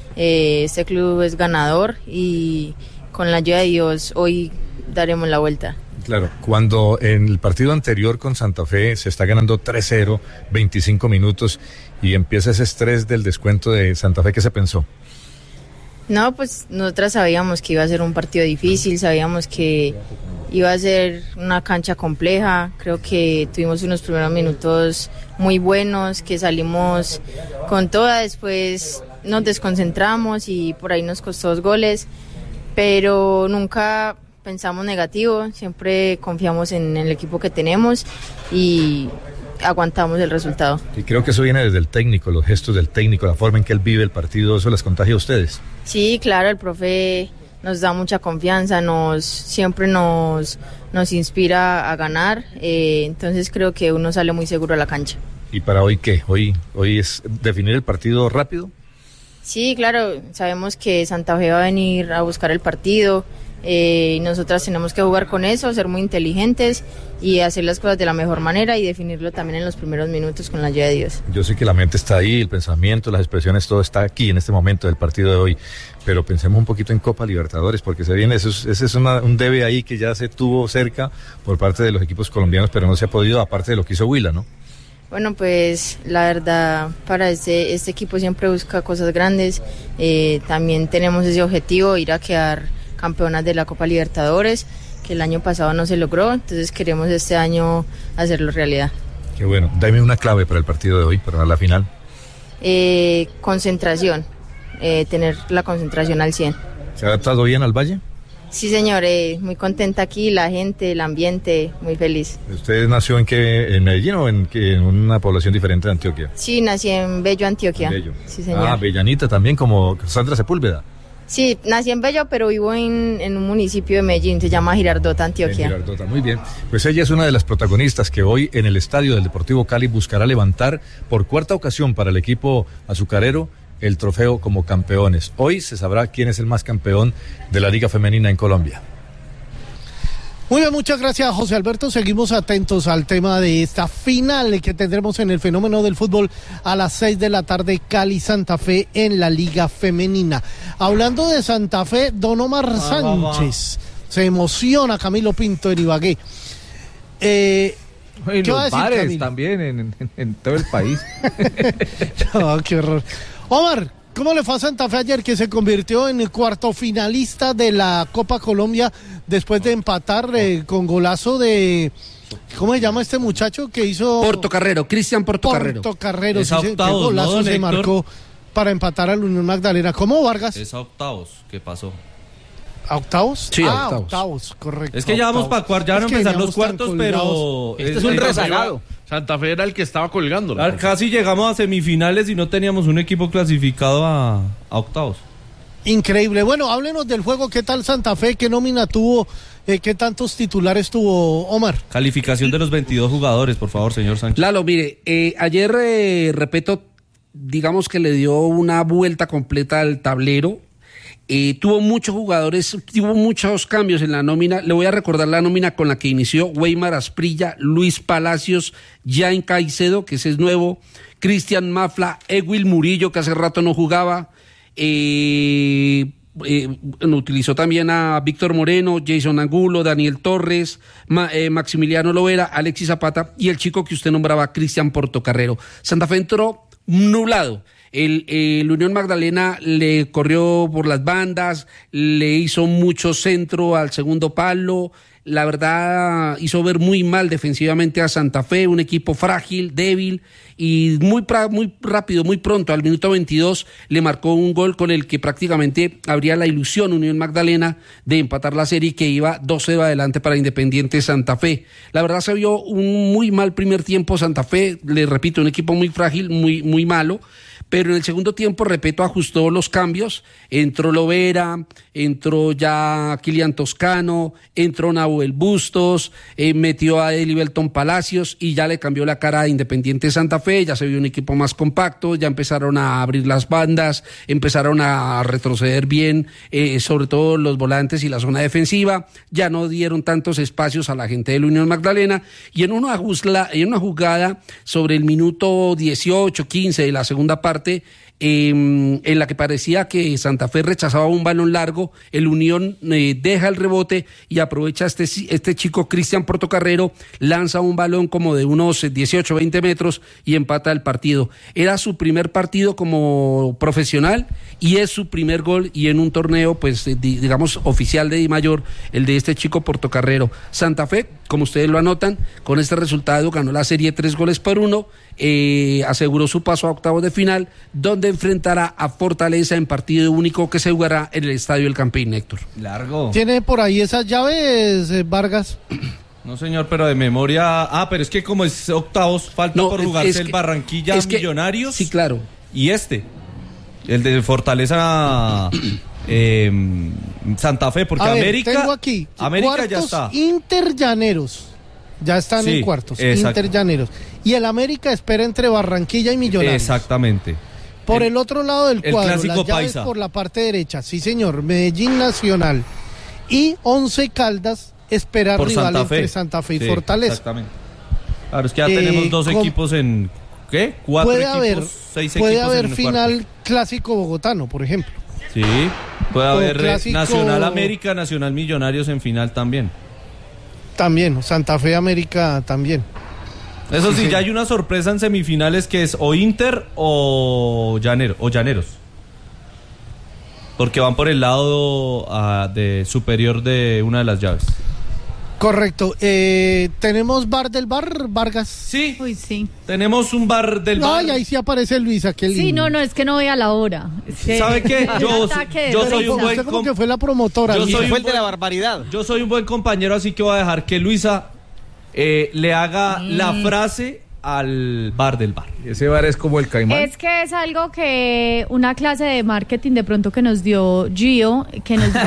es ganador y con la ayuda de Dios hoy daremos la vuelta. Claro, cuando en el partido anterior con Santa Fe se está ganando 3-0, 25 minutos y empieza ese estrés del descuento de Santa Fe, ¿qué se pensó? No, pues nosotras sabíamos que iba a ser un partido difícil, sabíamos que iba a ser una cancha compleja, creo que tuvimos unos primeros minutos muy buenos, que salimos con toda, después nos desconcentramos y por ahí nos costó 2 goles, pero nunca pensamos negativo, siempre confiamos en el equipo que tenemos y aguantamos el resultado. Y creo que eso viene desde el técnico, los gestos del técnico, la forma en que él vive el partido, ¿eso les contagia a ustedes? Sí, claro, el profe nos da mucha confianza, siempre nos inspira a ganar, entonces creo que uno sale muy seguro a la cancha. ¿Y para hoy qué? ¿Hoy es definir el partido rápido? Sí, claro, sabemos que Santa Fe va a venir a buscar el partido, y nosotras tenemos que jugar con eso, ser muy inteligentes y hacer las cosas de la mejor manera y definirlo también en los primeros minutos con la ayuda de Dios. Yo sé que la mente está ahí, el pensamiento, las expresiones, todo está aquí en este momento del partido de hoy, pero pensemos un poquito en Copa Libertadores, porque ese es un debe ahí que ya se tuvo cerca por parte de los equipos colombianos, pero no se ha podido, aparte de lo que hizo Huila, ¿no? Bueno, pues la verdad, para este equipo siempre busca cosas grandes, también tenemos ese objetivo, ir a quedar campeonas de la Copa Libertadores, que el año pasado no se logró, entonces queremos este año hacerlo realidad. Qué bueno, dame una clave para el partido de hoy, para la final. Concentración, tener la concentración al 100. ¿Se ha adaptado bien al Valle? Sí, señor, muy contenta aquí, la gente, el ambiente, muy feliz. ¿Usted nació en Medellín o en una población diferente de Antioquia? Sí, nací en Bello, Antioquia. Bello. Sí, señor. Ah, Bellanita también, como Sandra Sepúlveda. Sí, nací en Bello, pero vivo en un municipio de Medellín, se llama Girardota, Antioquia. Girardota, muy bien. Pues ella es una de las protagonistas que hoy en el estadio del Deportivo Cali buscará levantar por 4ª ocasión para el equipo azucarero el trofeo como campeones. Hoy se sabrá quién es el más campeón de la Liga Femenina en Colombia. Muy bien, muchas gracias, José Alberto. Seguimos atentos al tema de esta final que tendremos en el Fenómeno del Fútbol a las 6 de la tarde, Cali-Santa Fe en la Liga Femenina. Hablando de Santa Fe, Don Omar Sánchez. Se emociona Camilo Pinto en Ibagué. Y los bares Camilo? También en todo el país. No, qué horror. Omar, ¿cómo le fue a Santa Fe ayer, que se convirtió en el cuarto finalista de la Copa Colombia después de empatar con golazo de... ¿Cómo se llama este muchacho que hizo? Portocarrero, Cristian Portocarrero. Portocarrero, sí, qué golazo se marcó para empatar al Unión Magdalena. ¿Cómo, Vargas? Es a octavos, ¿qué pasó? ¿A octavos? Sí, a octavos, correcto. Es que ya vamos para cuartos, ya van a empezar los cuartos, pero... Este es un rezagado. Santa Fe era el que estaba colgando. Casi llegamos a semifinales y no teníamos un equipo clasificado a octavos. Increíble. Bueno, háblenos del juego. ¿Qué tal Santa Fe? ¿Qué nómina tuvo? ¿Qué tantos titulares tuvo, Omar? Calificación de los 22 jugadores, por favor, señor Sánchez. Lalo, mire, ayer, repito, digamos que le dio una vuelta completa al tablero. Tuvo muchos jugadores, tuvo muchos cambios en la nómina. Le voy a recordar la nómina con la que inició: Weimar Asprilla, Luis Palacios, Jan Caicedo, que ese es nuevo, Cristian Mafla, Ewil Murillo, que hace rato no jugaba, utilizó también a Víctor Moreno, Jason Angulo, Daniel Torres, Maximiliano Lovera, Alexis Zapata y el chico que usted nombraba, Cristian Portocarrero. Santa Fe entró nublado. El Unión Magdalena le corrió por las bandas, le hizo mucho centro al segundo palo. La verdad, hizo ver muy mal defensivamente a Santa Fe, un equipo frágil, débil, y muy rápido, muy pronto, al minuto 22, le marcó un gol con el que prácticamente habría la ilusión Unión Magdalena de empatar la serie, que iba 2-0 adelante para Independiente Santa Fe. La verdad, se vio un muy mal primer tiempo Santa Fe, le repito, un equipo muy frágil, muy malo. Pero en el segundo tiempo, repito, ajustó los cambios, entró Lovera, entró ya Kilian Toscano, entró Joel Bustos, metió a Elivelton Palacios y ya le cambió la cara a Independiente Santa Fe, ya se vio un equipo más compacto, ya empezaron a abrir las bandas, empezaron a retroceder bien, sobre todo los volantes y la zona defensiva, ya no dieron tantos espacios a la gente del Unión Magdalena, y en una jugada sobre el minuto 18, 15 de la segunda parte, en la que parecía que Santa Fe rechazaba un balón largo, el Unión deja el rebote y aprovecha este chico Cristian Portocarrero, lanza un balón como de unos 18, 20 metros y empata el partido. Era su primer partido como profesional y es su primer gol, y en un torneo pues digamos oficial de Di Mayor, el de este chico Portocarrero. Santa Fe, como ustedes lo anotan, con este resultado ganó la serie 3-1, aseguró su paso a octavos de final, donde enfrentará a Fortaleza en partido único que se jugará en el Estadio El Campín, Héctor. Largo. ¿Tiene por ahí esas llaves, Vargas? No, señor, pero de memoria... pero es que como es octavos, falta por jugarse el Barranquilla Millonarios. Sí, claro. Y el de Fortaleza... Santa Fe, porque América... tengo aquí, América ya está. Inter Llaneros. Ya están en cuartos, Inter Llaneros. Y el América espera entre Barranquilla y Millonarios. Exactamente. Por el otro lado del cuadro, clásico las llaves paisa. Por la parte derecha, sí señor, Medellín Nacional y 11 Caldas espera por rival entre Santa Fe y Fortaleza. Exactamente. Claro, es que ya tenemos dos equipos en... ¿Qué? 4 equipos, 6 equipos. Puede haber en el final cuarto. clásico bogotano, por ejemplo. Sí, puede haber clásico... Nacional América, Nacional Millonarios en final también. También, Santa Fe América también. Eso sí, ya hay una sorpresa en semifinales que es o Inter o Llaneros. Porque van por el lado de superior de una de las llaves. Correcto. ¿Tenemos bar del bar, Vargas? Sí. Uy, sí. Tenemos un bar del bar. Ay, ahí sí aparece Luisa, qué lindo. Sí, no, es que no voy a la hora. ¿Sabe qué? Yo soy un buen... como que fue la promotora. Yo soy el de la barbaridad. Yo soy un buen compañero, así que voy a dejar que Luisa le haga la frase al bar del bar. Ese bar es como el Caimán. Es que es algo que una clase de marketing de pronto que nos dio Gio, que nos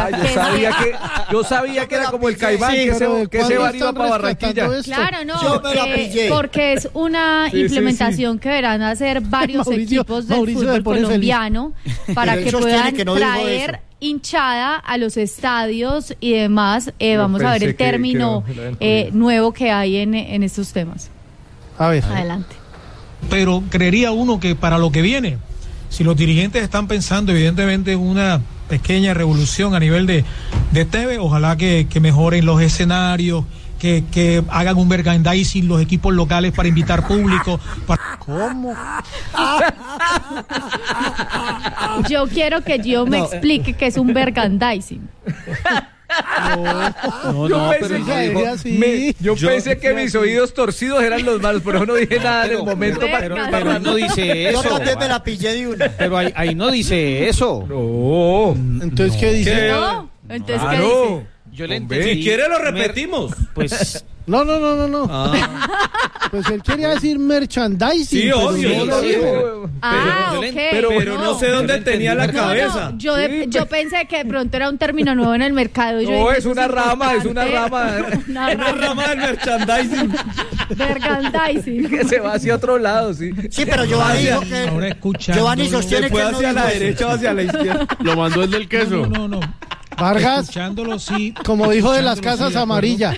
yo sabía que era como el Caimán, que ese bar iba para Barranquilla. Claro, no, porque es una implementación que verán hacer varios equipos del fútbol colombiano para que puedan traer hinchada a los estadios y demás. Vamos a ver el término nuevo que hay en estos temas. A ver. Adelante. Pero creería uno que para lo que viene, si los dirigentes están pensando evidentemente en una pequeña revolución a nivel de TV, ojalá que mejoren los escenarios, que hagan un merchandising los equipos locales para invitar público. ¿Cómo? Yo quiero que Gio me explique qué es un merchandising. Yo pensé que mis oídos torcidos eran los malos, por eso no dije nada en el momento. Pero no dice eso. Yo también me la pillé de una. Pero ahí no dice eso. No. Entonces, ¿qué dice? No. Entonces, ¿qué dice? Yo le entendí. Si quiere lo repetimos. Pues... No. Pues él quería decir merchandising. Sí, obvio. Pero no sé dónde tenía la cabeza. Yo pensé que de pronto era un término nuevo en el mercado. No, es una rama. Una rama del merchandising. Merchandising. Que se va hacia otro lado, sí. Sí, pero Giovanni dijo que... Giovanni sostiene que hacia la derecha o hacia la izquierda. Lo mandó el del queso. No. Vargas, escuchándolo, sí. Como dijo de las casas amarillas.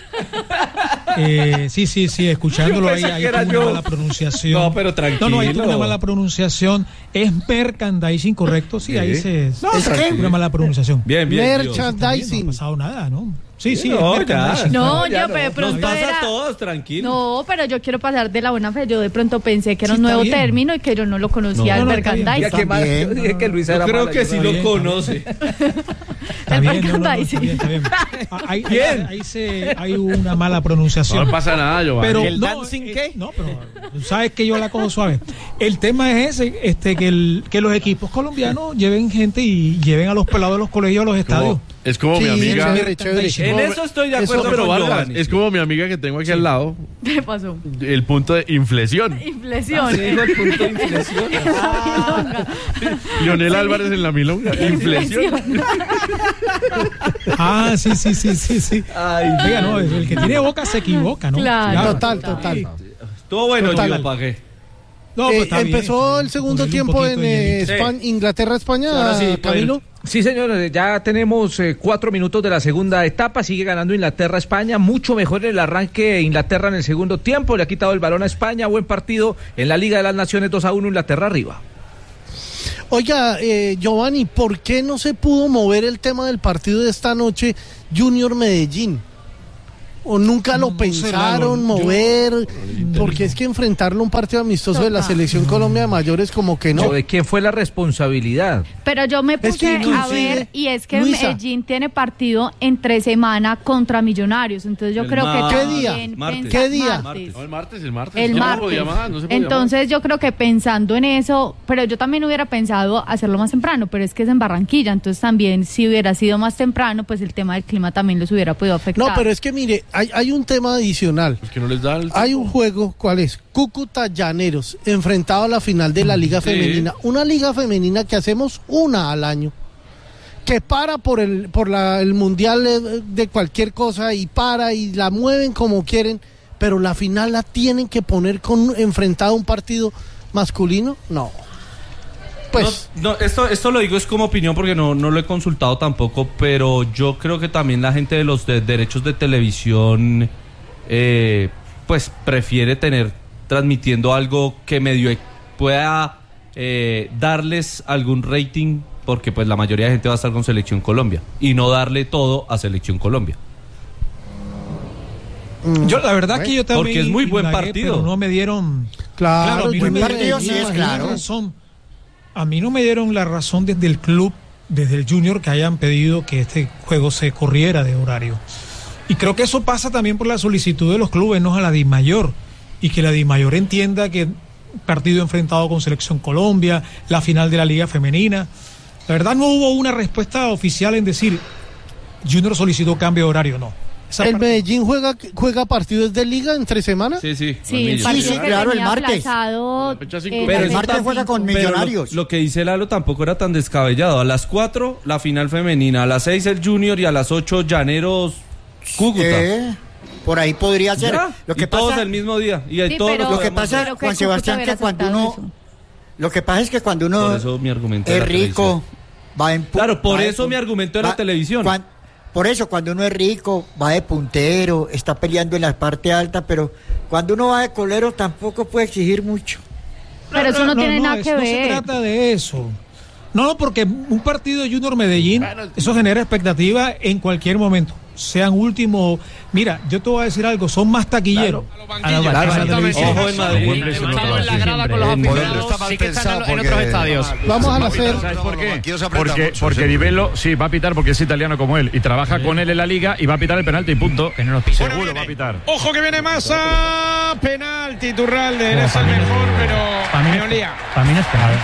Sí, escuchándolo ahí tuvo una mala pronunciación. No, pero tranquilo. No, ahí tuvo una mala pronunciación. Es merchandising, ¿correcto? Sí, ahí es una mala pronunciación. Bien. Merchandising. No ha pasado nada, ¿no? Sí, no, merchandising. No, yo de pronto nos pasa a todos, tranquilo. No, pero yo quiero pasar de la buena fe. Yo de pronto pensé que era un nuevo término y que yo no lo conocía, el merchandising. Yo dije que Luisa era creo que sí lo conoce. El merchandising. Está bien. Hay una mala pronunciación. No pasa nada, Giovanni. Pero ¿el dancing qué? No, pero sabes que yo la cojo suave. El tema es ese, que los equipos colombianos lleven gente y lleven a los pelados de los colegios a los estadios. Es como mi amiga. En eso estoy de acuerdo, pero Vargas, es como mi amiga que tengo aquí al lado. ¿Qué pasó? El punto de inflexión. Inflexión. Sí, el punto de inflexión. Lionel Álvarez en la milonga. Inflexión. Sí. Ay, oiga, no, el que tiene boca se equivoca, ¿no? Claro. Total. Estuvo bueno, yo pagué. No, empezó el segundo tiempo en Inglaterra-España, Camilo. Sí, señores, ya tenemos 4 minutos de la segunda etapa, sigue ganando Inglaterra-España, mucho mejor el arranque Inglaterra en el segundo tiempo, le ha quitado el balón a España, buen partido en la Liga de las Naciones, 2-1 Inglaterra arriba. Oiga, Giovanni, ¿por qué no se pudo mover el tema del partido de esta noche, Junior Medellín? ¿O nunca lo pensaron mover? Porque es que enfrentarlo a un partido amistoso de la Selección Colombia de mayores como que no. ¿De quién fue la responsabilidad? Pero yo me puse a ver y es que Luisa, Medellín tiene partido entre semana contra Millonarios, entonces yo creo que ¿qué día? ¿Qué día? El martes. El martes. Entonces yo creo que pensando en eso, pero yo también hubiera pensado hacerlo más temprano, pero es que es en Barranquilla, entonces también si hubiera sido más temprano, pues el tema del clima también los hubiera podido afectar. No, pero es que mire, hay un tema adicional. Es que no les da hay un juego, ¿cuál es? Cúcuta Llaneros, enfrentado a la final de la Liga Femenina. Una Liga Femenina que hacemos una al año. Que para por el mundial de cualquier cosa y la mueven como quieren, pero la final la tienen que poner enfrentado a un partido masculino. No. Pues no, esto lo digo es como opinión porque no lo he consultado tampoco, pero yo creo que también la gente de los derechos de televisión pues prefiere tener transmitiendo algo que medio pueda darles algún rating, porque pues la mayoría de gente va a estar con Selección Colombia y no darle todo a Selección Colombia. Yo la verdad que yo también porque es muy buen partido, pero no me dieron claro buen partido, sí es claro. A mí no me dieron la razón desde el club, desde el Junior, que hayan pedido que este juego se corriera de horario. Y creo que eso pasa también por la solicitud de los clubes, no a la DIMAYOR, y que la DIMAYOR entienda que partido enfrentado con Selección Colombia, la final de la Liga Femenina. La verdad no hubo una respuesta oficial en decir Junior solicitó cambio de horario, no. ¿El Medellín juega partidos de liga entre semanas? Sí, claro, el martes. Pero el martes juega con Millonarios. Lo que dice Lalo tampoco era tan descabellado. A las 4 la final femenina, a las 6 el Junior y a las 8 Llaneros Cúcuta. Por ahí podría ser. Lo que pasa, todos el mismo día. Y sí, todos lo que pasa, Juan Sebastián, que cuando uno... Lo que pasa es que cuando uno por eso mi argumento es rico, va en... Claro, por eso mi argumento era la televisión. Por eso, cuando uno es rico, va de puntero, está peleando en la parte alta, pero cuando uno va de colero tampoco puede exigir mucho. Pero eso no tiene nada que ver. No se trata de eso. No, porque un partido de Junior Medellín, eso genera expectativa en cualquier momento. Sean últimos. Mira, yo te voy a decir algo, son más taquilleros. Ojo en Madrid. Estado en la grada con los aficionados, sí que están en otros estadios. Vamos a hacer. ¿Sabes por qué? Porque Di Bello, sí, va a pitar porque es italiano como él y trabaja con él en la liga y va a pitar el penalti y punto. Que no lo pise. Seguro va a pitar. Ojo que viene Massa. Penalti, Iturralde. Eres el mejor, pero me olía. Para mí no es penalti.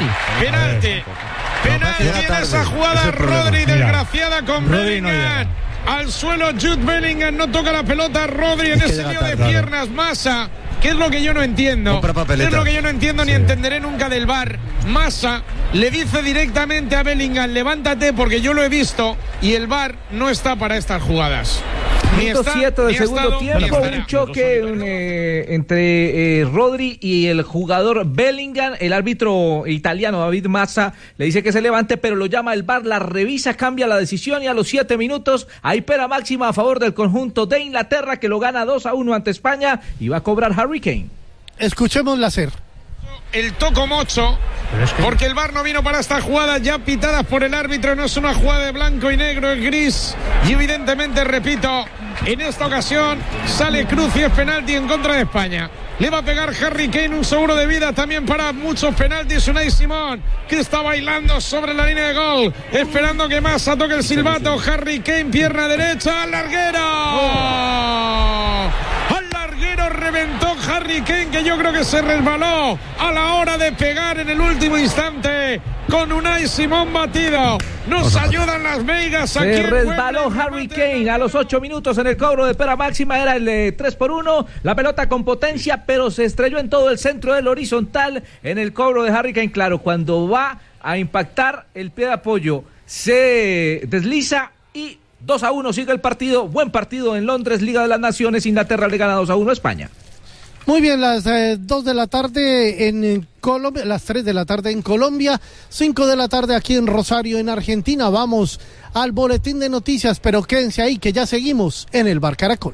Penalti en esa jugada. Rodri, desgraciada con Bellingham. Al suelo Jude Bellingham, no toca la pelota Rodri en ese lío de piernas. Massa, ¿qué es lo que yo no entiendo? ¿Qué es lo que yo no entiendo ni entenderé nunca del VAR? Massa le dice directamente a Bellingham, levántate porque yo lo he visto y el VAR no está para estas jugadas. Minuto 7 del segundo tiempo, un choque entre Rodri y el jugador Bellingham. El árbitro italiano David Massa le dice que se levante, pero lo llama el VAR, la revisa, cambia la decisión y a los 7 minutos hay pena máxima a favor del conjunto de Inglaterra, que lo gana 2-1 ante España y va a cobrar Harry Kane. Escuchemos la SER. El toco mocho, porque el VAR no vino para esta jugada, ya pitadas por el árbitro, no es una jugada de blanco y negro, es gris, y evidentemente, repito, en esta ocasión sale Cruz y es penalti en contra de España. Le va a pegar Harry Kane, un seguro de vida también para muchos penaltis. Unai Simón, que está bailando sobre la línea de gol, esperando que Massa toque el silbato. Harry Kane, pierna derecha, al larguero. Al larguero reventó Harry Harry Kane, que yo creo que se resbaló a la hora de pegar en el último instante con Unai Simón batido. Nos ayudan las Vegas. Se resbaló Harry Kane a los 8 minutos en el cobro de pera máxima, era el 3-1, la pelota con potencia, pero se estrelló en todo el centro del horizontal en el cobro de Harry Kane. Claro, cuando va a impactar el pie de apoyo, se desliza y 2-1 sigue el partido. Buen partido en Londres, Liga de las Naciones. Inglaterra le gana 2-1 a España. Muy bien, las 2 de la tarde en Colombia, las 3 de la tarde en Colombia, 5 de la tarde aquí en Rosario, en Argentina. Vamos al boletín de noticias, pero quédense ahí que ya seguimos en el Bar Caracol.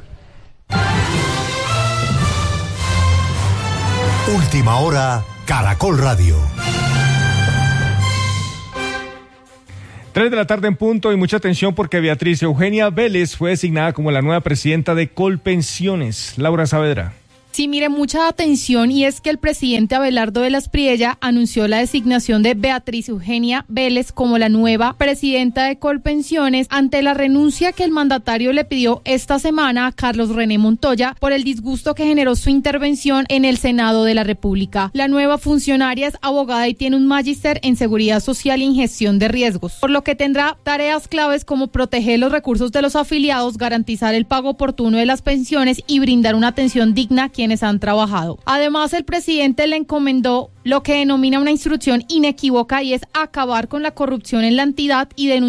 Última hora, Caracol Radio. 3 de la tarde en punto y mucha atención porque Beatriz Eugenia Vélez fue designada como la nueva presidenta de Colpensiones. Laura Saavedra. Sí, mire, mucha atención, y es que el presidente Abelardo de las Priella anunció la designación de Beatriz Eugenia Vélez como la nueva presidenta de Colpensiones ante la renuncia que el mandatario le pidió esta semana a Carlos René Montoya por el disgusto que generó su intervención en el Senado de la República. La nueva funcionaria es abogada y tiene un magíster en seguridad social y en gestión de riesgos, por lo que tendrá tareas claves como proteger los recursos de los afiliados, garantizar el pago oportuno de las pensiones y brindar una atención digna a quienes han trabajado. Además, el presidente le encomendó lo que denomina una instrucción inequívoca, y es acabar con la corrupción en la entidad y denunciar